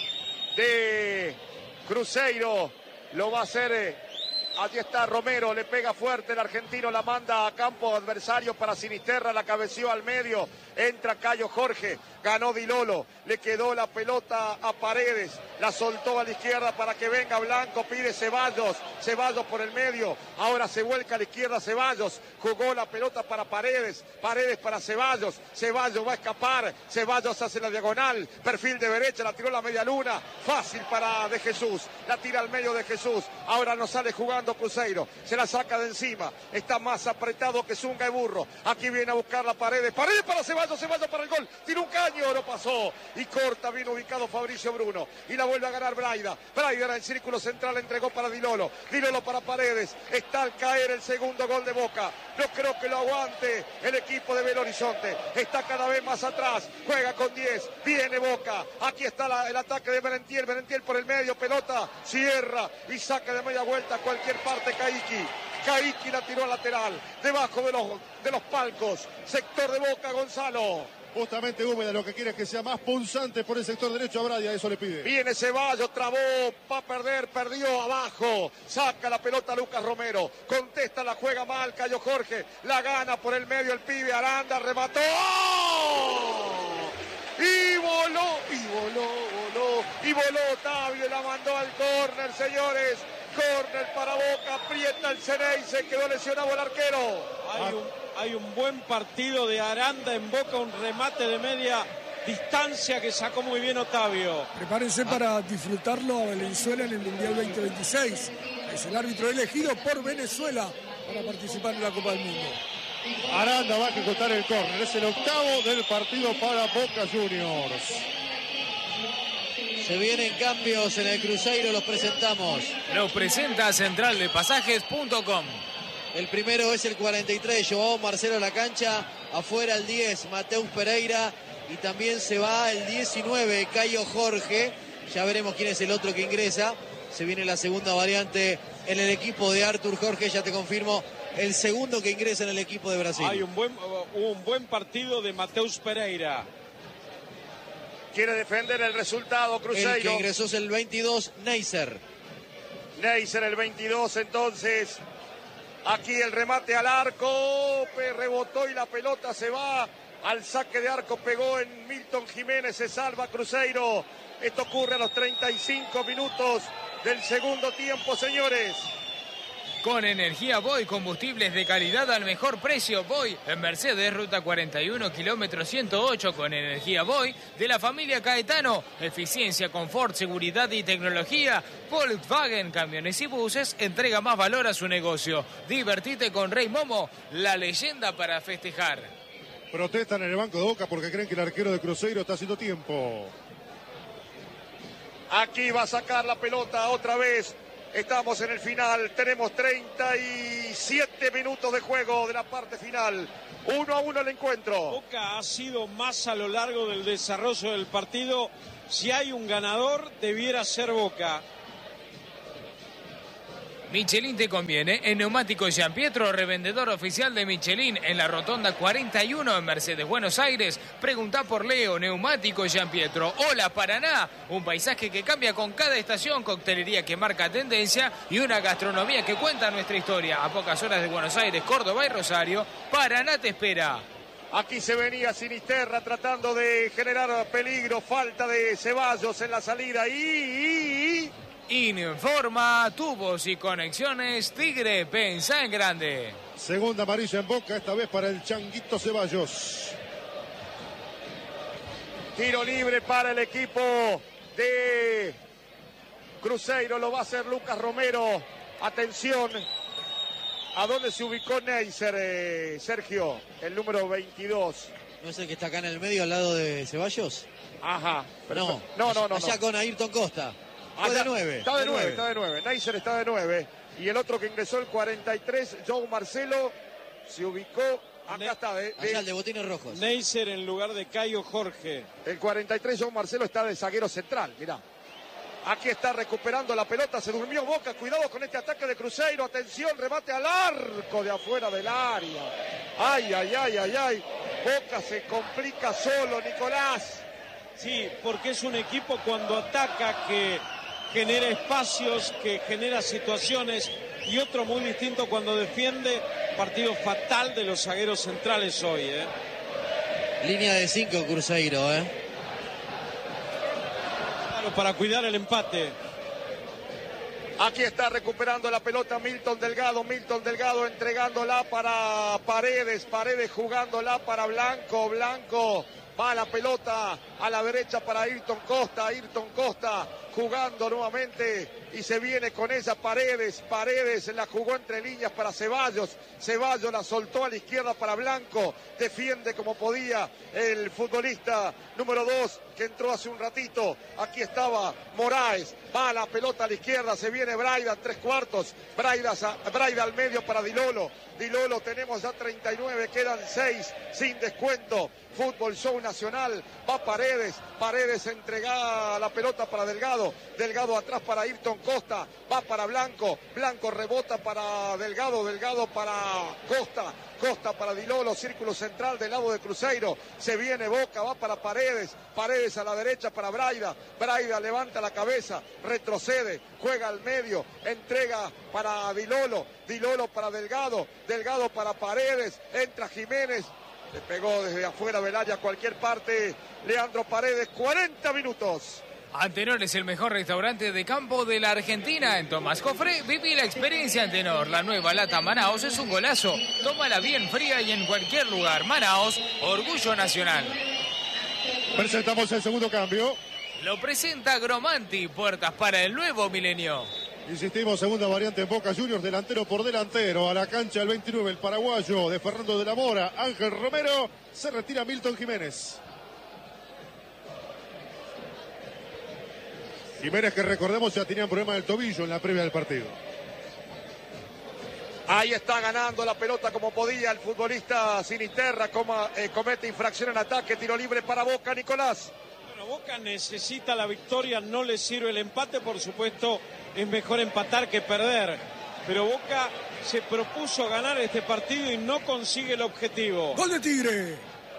de Cruzeiro, lo va a hacer. Allí está Romero, le pega fuerte el argentino, la manda a campo adversario para Sinisterra, la cabeció al medio, entra Cayo Jorge, ganó Di Lolo, le quedó la pelota a Paredes, la soltó a la izquierda para que venga Blanco, pide Ceballos, Ceballos por el medio, ahora se vuelca a la izquierda Ceballos, jugó la pelota para Paredes, Paredes para Ceballos, Ceballos va a escapar, Ceballos hace la diagonal, perfil de derecha, la tiró la media luna, fácil para De Jesús, la tira al medio de Jesús, ahora no sale jugando Cruzeiro, se la saca de encima, está más apretado que Zunga y Burro, aquí viene a buscar la Paredes, Paredes para Ceballos, Ceballos para el gol, tira un caño, no pasó, y corta, bien ubicado Fabricio Bruno, y la vuelve a ganar Braida, Braida en el círculo central, entregó para Di Lolo, Di Lolo para Paredes, está al caer el segundo gol de Boca, no creo que lo aguante el equipo de Belo Horizonte, está cada vez más atrás, juega con 10, viene Boca, aquí está el ataque de Merentiel, Merentiel por el medio, pelota, cierra, y saca de media vuelta a cualquier parte Caicchi la tiró a lateral, debajo de los palcos, sector de Boca, Gonzalo. Justamente Úbeda lo que quiere es que sea más punzante por el sector derecho a Braida, eso le pide. Viene Ceballos, trabó, va a perder, perdió abajo, saca la pelota Lucas Romero, contesta, la juega mal Cayo Jorge, la gana por el medio el pibe, Aranda remató, y voló Otavio, la mandó al córner, señores. Córner para Boca, aprieta el Ceney, se quedó lesionado el arquero. Hay un buen partido de Aranda en Boca, un remate de media distancia que sacó muy bien Otavio. Prepárense para disfrutarlo a Venezuela en el Mundial 2026. Es el árbitro elegido por Venezuela para participar en la Copa del Mundo. Aranda va a ejecutar el córner, es el octavo del partido para Boca Juniors. Se vienen cambios en el Cruzeiro, los presentamos. Los presenta centraldepasajes.com. El primero es el 43, Joao Marcelo a la cancha. Afuera el 10, Mateus Pereira. Y también se va el 19, Cayo Jorge. Ya veremos quién es el otro que ingresa. Se viene la segunda variante en el equipo de Artur Jorge. Ya te confirmo, el segundo que ingresa en el equipo de Brasil. Hubo un buen partido de Mateus Pereira. Quiere defender el resultado Cruzeiro. El que ingresó es el 22, Neisser. Neisser el 22, entonces. Aquí el remate al arco. Rebotó y la pelota se va al saque de arco. Pegó en Milton Jiménez. Se salva Cruzeiro. Esto ocurre a los 35 minutos del segundo tiempo, señores. Con energía Voy, combustibles de calidad al mejor precio. Voy en Mercedes, ruta 41, kilómetro 108. Con energía Voy de la familia Caetano. Eficiencia, confort, seguridad y tecnología. Volkswagen, camiones y buses, entrega más valor a su negocio. Divertite con Rey Momo, la leyenda para festejar. Protestan en el banco de Boca porque creen que el arquero de Cruzeiro está haciendo tiempo. Aquí va a sacar la pelota otra vez. Estamos en el final. Tenemos 37 minutos de juego de la parte final. 1-1 el encuentro. Boca ha sido más a lo largo del desarrollo del partido. Si hay un ganador, debiera ser Boca. Michelin te conviene. En Neumáticos Gianpietro, revendedor oficial de Michelin en la Rotonda 41 en Mercedes, Buenos Aires. Preguntá por Leo. Neumáticos Gianpietro. Hola Paraná. Un paisaje que cambia con cada estación, coctelería que marca tendencia y una gastronomía que cuenta nuestra historia. A pocas horas de Buenos Aires, Córdoba y Rosario, Paraná te espera. Aquí se venía Sinisterra tratando de generar peligro. Falta de Ceballos en la salida. Informa Tubos y Conexiones Tigre, pensá en grande. Segunda amarilla en Boca, esta vez para el Changuito Ceballos. Tiro libre para el equipo de Cruzeiro, lo va a hacer Lucas Romero. Atención, ¿a dónde se ubicó Neisser, Sergio? El número 22. ¿No es el que está acá en el medio al lado de Ceballos? Ajá. No. Allá con Ayrton Costa. Fue de 9. Está de 9. Neisser está de 9. Y el otro que ingresó, el 43, Joe Marcelo, se ubicó. Acá está. Allá el de botines rojos. Neisser en lugar de Caio Jorge. El 43, Joe Marcelo, está de zaguero central. Mirá. Aquí está recuperando la pelota. Se durmió Boca. Cuidado con este ataque de Cruzeiro. Atención, remate al arco de afuera del área. Ay. Boca se complica solo, Nicolás. Sí, porque es un equipo cuando ataca que genera espacios, que genera situaciones, y otro muy distinto cuando defiende. Partido fatal de los zagueros centrales hoy, Línea de 5 Cruzeiro, Claro, para cuidar el empate. Aquí está recuperando la pelota Milton Delgado entregándola para Paredes jugándola para Blanco, va la pelota a la derecha para Ayrton Costa jugando nuevamente y se viene con ella Paredes la jugó entre líneas para Ceballos la soltó a la izquierda para Blanco, defiende como podía el futbolista número 2 que entró hace un ratito. Aquí estaba Moraes, va la pelota a la izquierda, se viene Braida en 3/4, Braida al medio para Dilolo, tenemos ya 39, quedan 6 sin descuento. Fútbol Show Nacional, va Paredes entrega la pelota para Delgado atrás para Ayrton Costa, va para Blanco rebota para Delgado para Costa para Dilolo, círculo central del lado de Cruzeiro, se viene Boca, va para Paredes a la derecha para Braida levanta la cabeza, retrocede, juega al medio, entrega para Dilolo para Delgado para Paredes, entra Jiménez, le pegó desde afuera del área a cualquier parte, Leandro Paredes, 40 minutos. Antenor es el mejor restaurante de campo de la Argentina. En Tomás Cofré, viví la experiencia Antenor. La nueva lata Manaos es un golazo. Tómala bien fría y en cualquier lugar. Manaos, orgullo nacional. Presentamos el segundo cambio. Lo presenta Gromanti, puertas para el nuevo milenio. Insistimos, segunda variante en Boca Juniors, delantero por delantero. A la cancha el 29, el paraguayo de Fernando de la Mora, Ángel Romero. Se retira Milton Jiménez. Jiménez, que recordemos ya tenía problemas del tobillo en la previa del partido. Ahí está ganando la pelota como podía el futbolista Sinisterra, comete infracción en ataque, tiro libre para Boca, Nicolás. Bueno, Boca necesita la victoria, no le sirve el empate, por supuesto es mejor empatar que perder, pero Boca se propuso ganar este partido y no consigue el objetivo. ¡Gol de Tigre!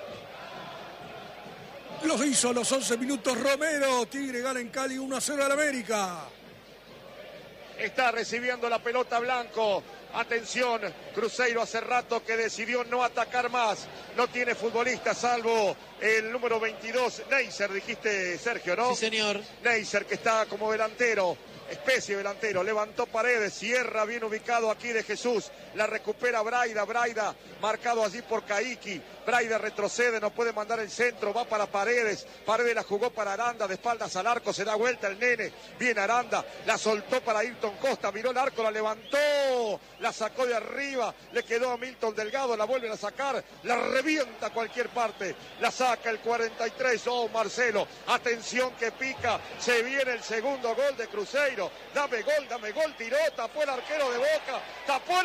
Lo hizo a los 11 minutos Romero. Tigre gana en Cali 1-0 al América. Está recibiendo la pelota Blanco. Atención, Cruzeiro hace rato que decidió no atacar más. No tiene futbolista salvo el número 22, Neisser, dijiste Sergio, ¿no? Sí, señor. Neisser, que está como delantero. especie delantero, levantó Paredes, cierra bien ubicado aquí de Jesús, la recupera Braida, marcado allí por Caiki, Braida retrocede, no puede mandar el centro, va para Paredes, Paredes la jugó para Aranda, de espaldas al arco, se da vuelta el nene, bien Aranda, la soltó para Ayrton Costa, miró el arco, la levantó, la sacó de arriba, le quedó a Milton Delgado, la vuelven a sacar, la revienta a cualquier parte, la saca el 43, Marcelo, atención que pica, se viene el segundo gol de Cruzeiro, dame gol, tiró, tapó el arquero de Boca, tapó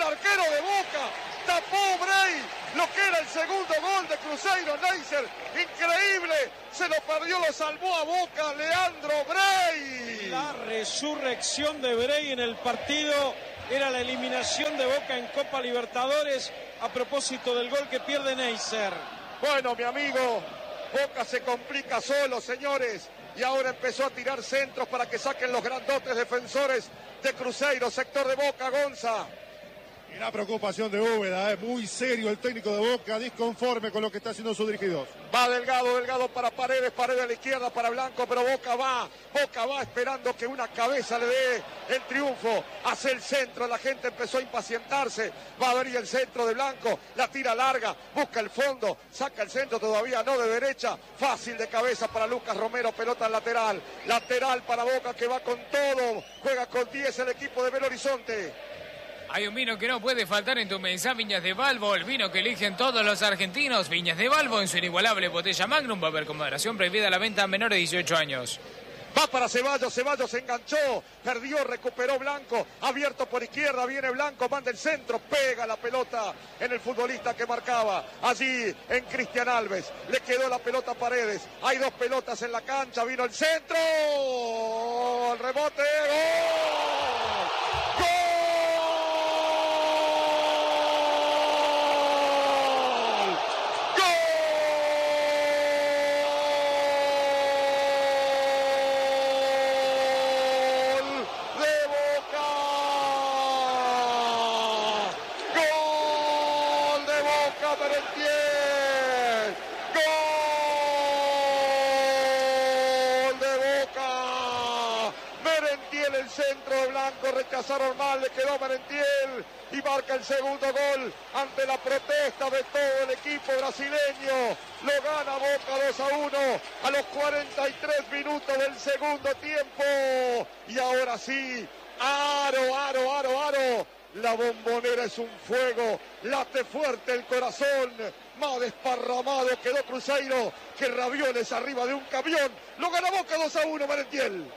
Bray, lo que era el segundo gol de Cruzeiro, Neisser, increíble, se lo perdió, lo salvó a Boca, Leandro Bray. La resurrección de Bray en el partido era la eliminación de Boca en Copa Libertadores a propósito del gol que pierde Neisser. Bueno, mi amigo, Boca se complica solo, señores, y ahora empezó a tirar centros para que saquen los grandotes defensores de Cruzeiro, sector de Boca, Gonza. Y la preocupación de Úbeda, muy serio el técnico de Boca, disconforme con lo que está haciendo sus dirigidos. Va Delgado para Paredes a la izquierda para Blanco, pero Boca va esperando que una cabeza le dé el triunfo. Hace el centro, la gente empezó a impacientarse, va a venir el centro de Blanco, la tira larga, busca el fondo, saca el centro todavía no de derecha, fácil de cabeza para Lucas Romero, pelota lateral para Boca que va con todo, juega con 10 el equipo de Belo Horizonte. Hay un vino que no puede faltar en tu mesa, Viñas de Balbo, el vino que eligen todos los argentinos. Viñas de Balbo en su inigualable botella Magnum, va a haber con moderación, prohibida la venta a menores de 18 años. Va para Ceballos se enganchó, perdió, recuperó Blanco, abierto por izquierda, viene Blanco, manda el centro, pega la pelota en el futbolista que marcaba, allí en Cristian Alves, le quedó la pelota a Paredes, hay dos pelotas en la cancha, vino el centro, el rebote, ¡gol! Rechazaron mal, le quedó a Merentiel y marca el segundo gol ante la protesta de todo el equipo brasileño. Lo gana Boca 2-1 a los 43 minutos del segundo tiempo. Y ahora sí, Aro. La Bombonera es un fuego, late fuerte el corazón, más desparramado quedó Cruzeiro que Ravioles arriba de un camión. Lo gana Boca 2-1, Merentiel.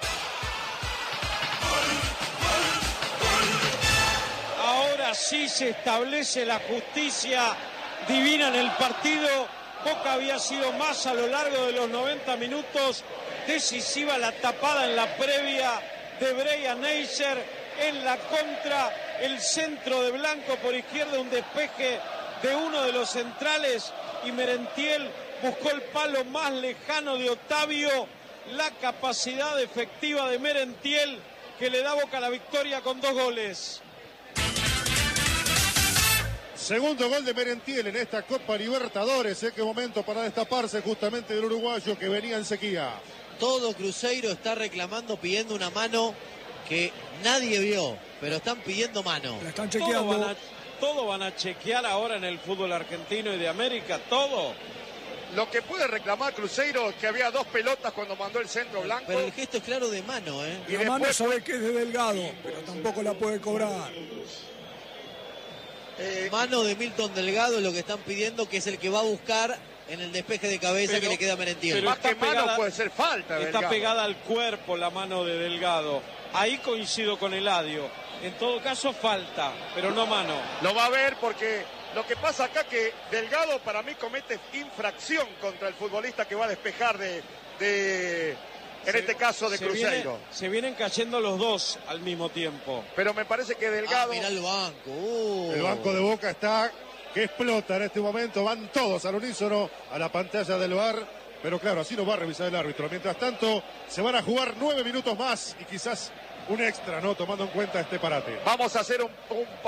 Ahora sí se establece la justicia divina en el partido. Boca había sido más a lo largo de los 90 minutos. Decisiva la tapada en la previa de Brian Neisser. En la contra, el centro de Blanco por izquierda, un despeje de uno de los centrales. Y Merentiel buscó el palo más lejano de Octavio. La capacidad efectiva de Merentiel que le da Boca la victoria con 2 goles. Segundo gol de Merentiel en esta Copa Libertadores. Qué momento para destaparse justamente del uruguayo que venía en sequía. Todo Cruzeiro está reclamando, pidiendo una mano que nadie vio, pero están pidiendo mano. La están chequeando. Todo van a chequear ahora en el fútbol argentino y de América, todo. Lo que puede reclamar Cruzeiro es que había 2 pelotas cuando mandó el centro Blanco. Pero el gesto es claro de mano, ¿eh? Y la mano sabe que es de Delgado, pero tampoco la puede cobrar. Mano de Milton Delgado es lo que están pidiendo, que es el que va a buscar en el despeje de cabeza que le queda a Merentiel. Más que mano puede ser falta. Está Delgado. pegada al cuerpo la mano de Delgado. Ahí coincido con Eladio. En todo caso falta, pero no mano. Lo va a ver porque lo que pasa acá que Delgado para mí comete infracción contra el futbolista que va a despejar en este caso de Cruzeiro. Se vienen cayendo los dos al mismo tiempo. Pero me parece que Delgado... Mirá el banco. El banco de Boca está que explota en este momento. Van todos al unísono a la pantalla del VAR. Pero claro, así lo va a revisar el árbitro. Mientras tanto, se van a jugar 9 minutos más y quizás un extra, ¿no? Tomando en cuenta este parate. Vamos a hacer un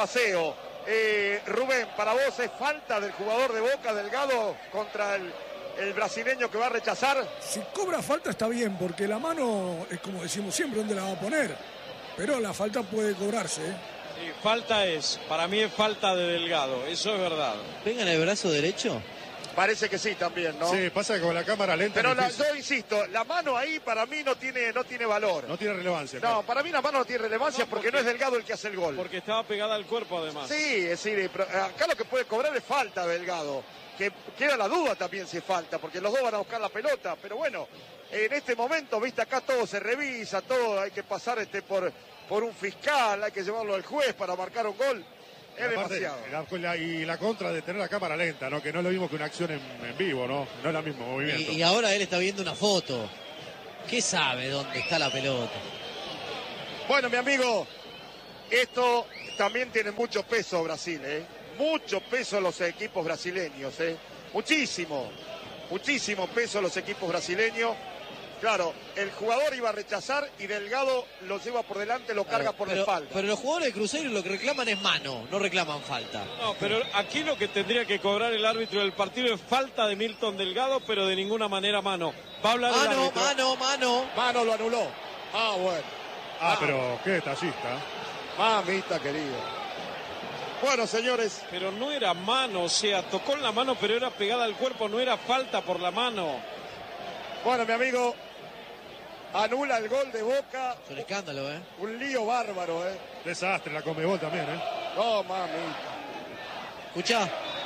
Rubén, para vos es falta del jugador de Boca, Delgado, contra el el brasileño que va a rechazar. Si cobra falta está bien, porque la mano es como decimos siempre, ¿dónde la va a poner? Pero la falta puede cobrarse, ¿eh? Sí, falta para mí es falta de Delgado, eso es verdad. ¿Venga en el brazo derecho? Parece que sí también, ¿no? Sí, pasa que con la cámara lenta. Pero yo insisto, la mano ahí para mí no tiene valor. No tiene relevancia. No, claro. para mí la mano no tiene relevancia porque no es Delgado el que hace el gol. Porque estaba pegada al cuerpo además. Sí, es decir, acá lo que puede cobrar es falta Delgado. Que queda la duda también si es falta, porque los dos van a buscar la pelota. Pero bueno, en este momento, viste, acá todo se revisa, todo hay que pasar por un fiscal, hay que llevarlo al juez para marcar un gol. Es demasiado. Y la contra de tener la cámara lenta, ¿no? Que no es lo mismo que una acción en vivo, ¿no? No es el mismo movimiento. Y ahora él está viendo una foto. ¿Qué sabe dónde está la pelota? Bueno, mi amigo, esto también tiene mucho peso Brasil, ¿eh? Mucho peso los equipos brasileños, ¿eh? Muchísimo peso los equipos brasileños. Claro, el jugador iba a rechazar y Delgado lo lleva por delante, lo carga por la espalda. Pero los jugadores de Cruzeiro lo que reclaman es mano, no reclaman falta. No, pero aquí lo que tendría que cobrar el árbitro del partido es falta de Milton Delgado, pero de ninguna manera mano. Va a hablar el árbitro. Mano lo anuló. Ah, bueno. Pero qué detallista. Mamita querido. Bueno, señores. Pero no era mano, o sea, tocó en la mano, pero era pegada al cuerpo, no era falta por la mano. Bueno, mi amigo, anula el gol de Boca. Es un escándalo, ¿eh? Un lío bárbaro, ¿eh? Desastre la Conmebol también, ¿eh? No, mami. Escuchá.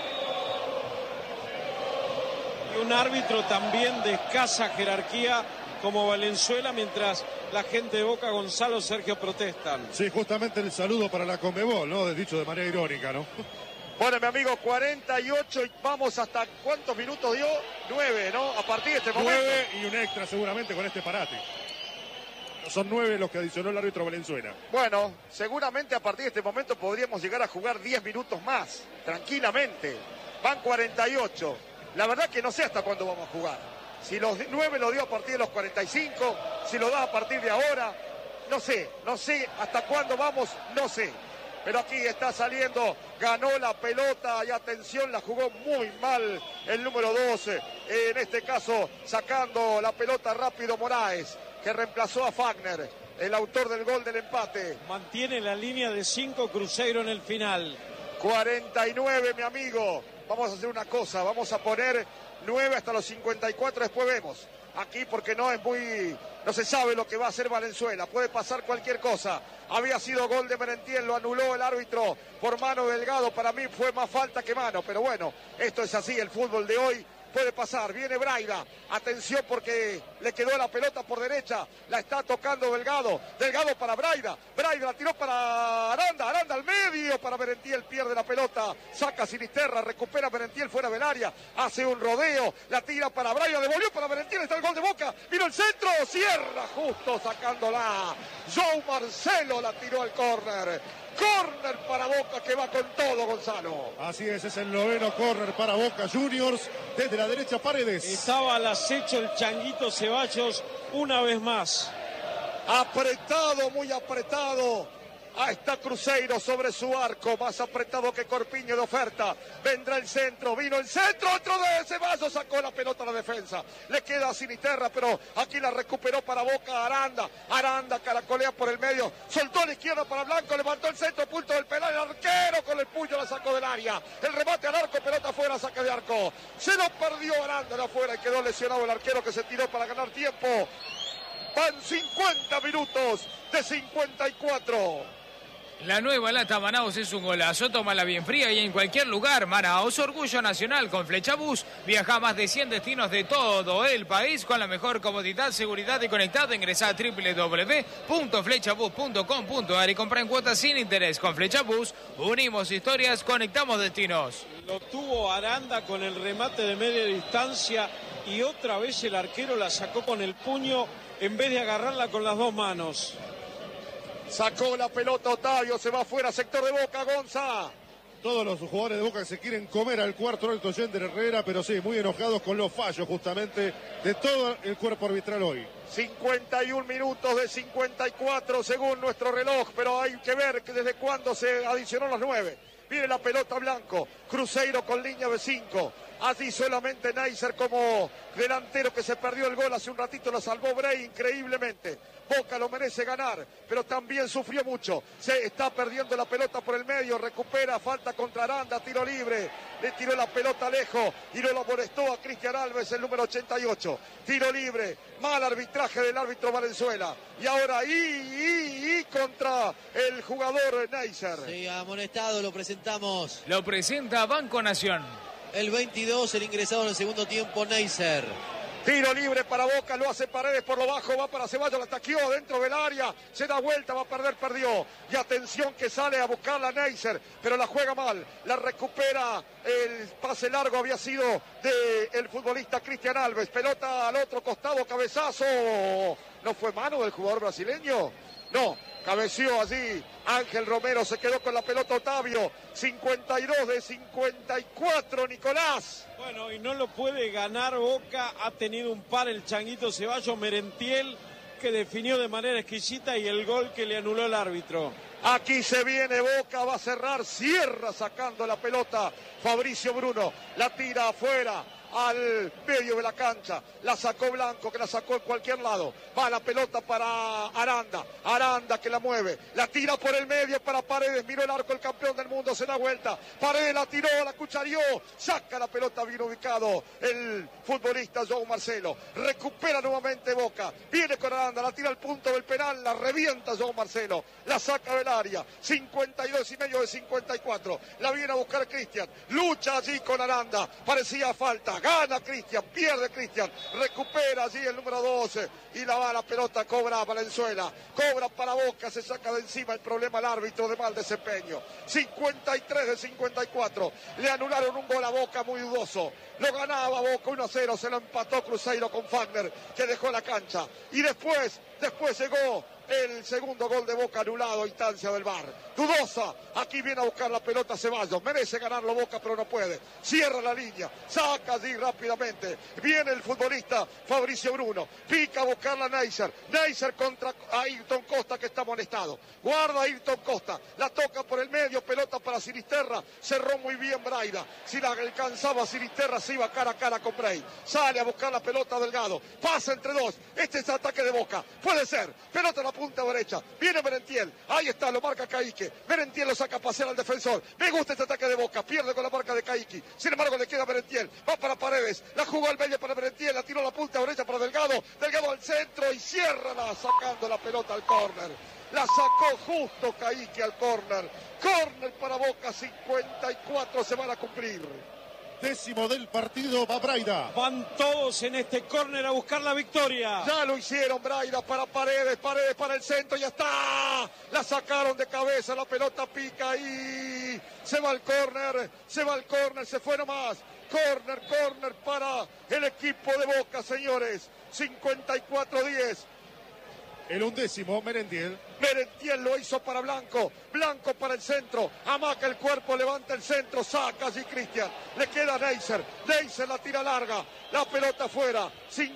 Y un árbitro también de escasa jerarquía como Valenzuela, mientras la gente de Boca, Gonzalo, Sergio protestan. Sí, justamente el saludo para la Conmebol, ¿no? Dicho de manera irónica, ¿no? Bueno, mi amigo, 48 y vamos hasta ¿cuántos minutos dio? 9, ¿no? A partir de este momento. 9 y un extra seguramente con este parate. Son 9 los que adicionó el árbitro Valenzuela. Bueno, seguramente a partir de este momento podríamos llegar a jugar 10 minutos más, tranquilamente. Van 48. La verdad que no sé hasta cuándo vamos a jugar. Si los 9 lo dio a partir de los 45, si lo da a partir de ahora, no sé hasta cuándo vamos, no sé. Pero aquí está saliendo, ganó la pelota y atención, la jugó muy mal el número 12. En este caso, sacando la pelota rápido Moraes, que reemplazó a Fagner, el autor del gol del empate. Mantiene la línea de 5 Cruzeiro en el final. 49, mi amigo. Vamos a hacer una cosa, vamos a poner 9 hasta los 54, después vemos. Aquí porque no se sabe lo que va a hacer Valenzuela, puede pasar cualquier cosa. Había sido gol de Merentiel, lo anuló el árbitro por mano Delgado, para mí fue más falta que mano, pero bueno, esto es así, el fútbol de hoy puede pasar. Viene Braida, atención porque le quedó la pelota por derecha, la está tocando Delgado para Braida la tiró para Aranda al medio para Merentiel, pierde la pelota, saca Sinisterra, recupera Merentiel fuera del área, hace un rodeo, la tira para Braida, devolvió para Merentiel, está el gol de Boca, vino el centro, cierra justo sacándola, João Marcelo la tiró al córner. Córner para Boca que va con todo, Gonzalo. Así es el noveno córner para Boca Juniors. Desde la derecha Paredes. Estaba al acecho el Changuito Ceballos una vez más. Apretado, muy apretado. Ahí está Cruzeiro sobre su arco, más apretado que Corpiño de oferta. Vendrá el centro, vino el centro, otro de Ceballos, sacó la pelota a la defensa. Le queda a Sinisterra, pero aquí la recuperó para Boca Aranda caracolea por el medio, soltó a la izquierda para Blanco, levantó el centro, punto del penal, el arquero con el puño la sacó del área. El remate al arco, pelota afuera, saque de arco. Se lo perdió Aranda de afuera y quedó lesionado el arquero que se tiró para ganar tiempo. Van 50 minutos de 54. La nueva lata Manaos es un golazo, tómala bien fría y en cualquier lugar. Manaos, orgullo nacional con Flechabús. Viaja a más de 100 destinos de todo el país con la mejor comodidad, seguridad y conectado. Ingresá a www.flechabús.com.ar y compra en cuotas sin interés. Con Flechabús unimos historias, conectamos destinos. Lo tuvo Aranda con el remate de media distancia y otra vez el arquero la sacó con el puño en vez de agarrarla con las dos manos. Sacó la pelota Otavio, se va afuera, sector de Boca, Gonza. Todos los jugadores de Boca se quieren comer al cuarto alto Yender Herrera, pero sí, muy enojados con los fallos justamente de todo el cuerpo arbitral hoy. 51 minutos de 54 según nuestro reloj, pero hay que ver que desde cuándo se adicionó los 9. Viene la pelota Blanco. Cruzeiro con línea de 5. Allí solamente Neisser como delantero que se perdió el gol hace un ratito, lo salvó Bray increíblemente. Boca lo merece ganar, pero también sufrió mucho. Se está perdiendo la pelota por el medio, recupera, falta contra Aranda, tiro libre. Le tiró la pelota lejos y no lo molestó a Cristian Alves, el número 88. Tiro libre, mal arbitraje del árbitro Valenzuela. Y ahora contra el jugador Neisser. Sí, amonestado, lo presentamos. Lo presenta Banco Nación. El 22, el ingresado en el segundo tiempo, Neisser. Tiro libre para Boca, lo hace Paredes por lo bajo, va para Ceballos, la taqueó dentro del área, se da vuelta, va a perder, perdió. Y atención que sale a buscarla Neisser, pero la juega mal, la recupera, el pase largo había sido del futbolista Cristian Alves. Pelota al otro costado, cabezazo. ¿No fue mano del jugador brasileño? No. Cabeció allí Ángel Romero, se quedó con la pelota Otavio. 52 de 54, Nicolás. Bueno, y no lo puede ganar Boca. Ha tenido un par el Changuito Ceballos, Merentiel, que definió de manera exquisita, y el gol que le anuló el árbitro. Aquí se viene Boca, va a cerrar, cierra sacando la pelota Fabricio Bruno. La tira afuera, al medio de la cancha, la sacó Blanco, que la sacó en cualquier lado, va la pelota para Aranda que la mueve, la tira por el medio para Paredes, miró el arco el campeón del mundo, se da vuelta, Paredes la tiró, la cucharió, saca la pelota bien ubicado el futbolista João Marcelo, recupera nuevamente Boca, viene con Aranda, la tira al punto del penal, la revienta João Marcelo, la saca del área, 52,5 de 54, la viene a buscar Cristian, lucha allí con Aranda, parecía falta, gana Cristian, pierde Cristian, recupera allí el número 12 y la pelota cobra Valenzuela, cobra para Boca, se saca de encima el problema al árbitro de mal desempeño. 53 de 54, le anularon un gol a Boca muy dudoso, lo ganaba Boca 1-0, se lo empató Cruzeiro con Fagner, que dejó la cancha, y después llegó el segundo gol de Boca anulado a instancia del VAR. Dudosa, aquí viene a buscar la pelota Ceballos, merece ganarlo Boca pero no puede, cierra la línea, saca allí rápidamente, viene el futbolista Fabricio Bruno, pica a buscarla Neisser contra Ayrton Costa que está amonestado, guarda Ayrton Costa, la toca por el medio, pelota para Sinisterra, cerró muy bien Braida, si la alcanzaba Sinisterra se iba cara a cara con Bray, sale a buscar la pelota Delgado, pasa entre dos, este es ataque de Boca, puede ser, pelota a la punta derecha, viene Merentiel, ahí está, lo marca Caíque, Merentiel lo saca a pasear al defensor, me gusta este ataque de Boca, pierde con la marca de Caíque, sin embargo le queda Merentiel, va para Paredes, la jugó al medio para Merentiel, la tiró a la punta derecha para Delgado, Delgado al centro y cierra sacando la pelota al córner, la sacó justo Caíque al córner para Boca, 54 se van a cumplir. Décimo del partido, va Braida. Van todos en este córner a buscar la victoria. Ya lo hicieron, Braida para Paredes para el centro, ya está. La sacaron de cabeza, la pelota pica y se va al córner, se fue nomás. Córner para el equipo de Boca, señores. 54-10. El 11º, Merentiel. Merentiel lo hizo para Blanco para el centro, amaca el cuerpo, levanta el centro, saca allí Cristian, le queda Neisser la tira larga, la pelota afuera,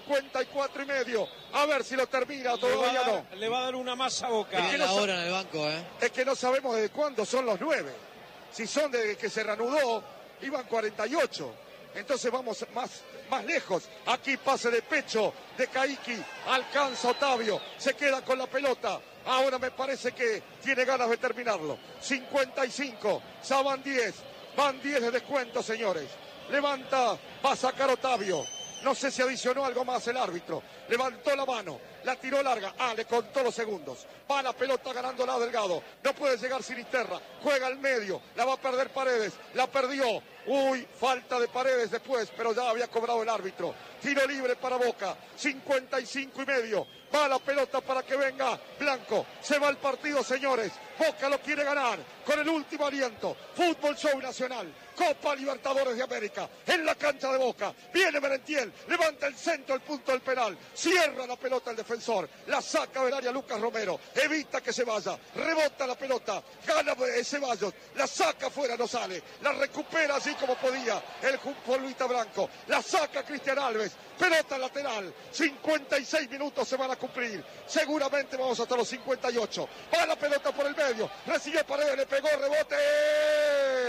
54,5, a ver si lo termina, todavía no. Le va a dar una masa a Boca. Tiene la hora en el banco, Es que no sabemos desde cuándo son los 9, si son desde que se reanudó, iban 48, entonces vamos más lejos, aquí pase de pecho de Caíque, alcanza Otavio, se queda con la pelota, ahora me parece que tiene ganas de terminarlo, 55, ya van 10 de descuento, señores, levanta, va a sacar Otavio, no sé si adicionó algo más el árbitro, levantó la mano, la tiró larga, le contó los segundos, va la pelota ganándola Delgado, no puede llegar Sinisterra, juega al medio, la va a perder Paredes, la perdió, falta de Paredes después, pero ya había cobrado el árbitro, tiro libre para Boca, 55,5, va la pelota para que venga Blanco, se va el partido, señores, Boca lo quiere ganar, con el último aliento, Fútbol Show Nacional, Copa Libertadores de América, en la cancha de Boca, viene Merentiel, levanta el centro, el punto del penal, cierra la pelota el defensor, la saca del área Lucas Romero, evita que se vaya, rebota la pelota, gana Ceballos, la saca afuera, no sale, la recupera así como podía el futbolista Blanco, la saca Cristian Alves, pelota lateral, 56 minutos se van a cumplir, seguramente vamos hasta los 58, va la pelota por el medio, recibió Paredes, le pegó, rebote,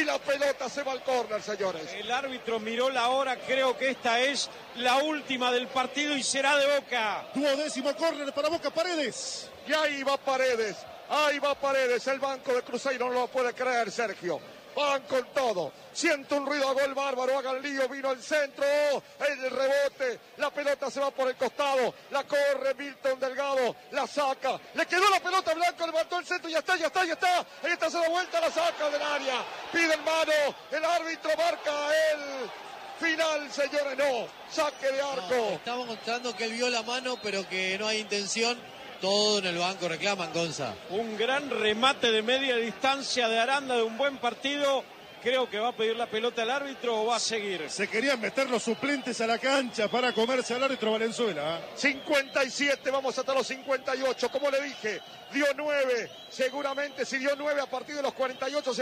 y la pelota se va al córner, señores. El árbitro miró la hora, creo que esta es la última del partido y será de Boca. 12º córner para Boca. Paredes. Y ahí va Paredes, el banco de Cruzeiro no lo puede creer, Sergio. Van con todo, siento un ruido a gol bárbaro, hagan lío, vino al centro, el rebote, la pelota se va por el costado, la corre Milton Delgado, la saca, le quedó la pelota Blanco, levantó el centro, ya está, ahí está, se da vuelta, la saca del área, pide en mano, el árbitro marca el final, señores, no, saque de arco. No, estamos mostrando que él vio la mano, pero que no hay intención. Todo en el banco reclaman, Gonza. Un gran remate de media distancia de Aranda, de un buen partido. Creo que va a pedir la pelota al árbitro o va a seguir. Se querían meter los suplentes a la cancha para comerse al árbitro Valenzuela. 57, vamos hasta los 58, como le dije, dio 9, seguramente si dio 9 a partir de los 48 se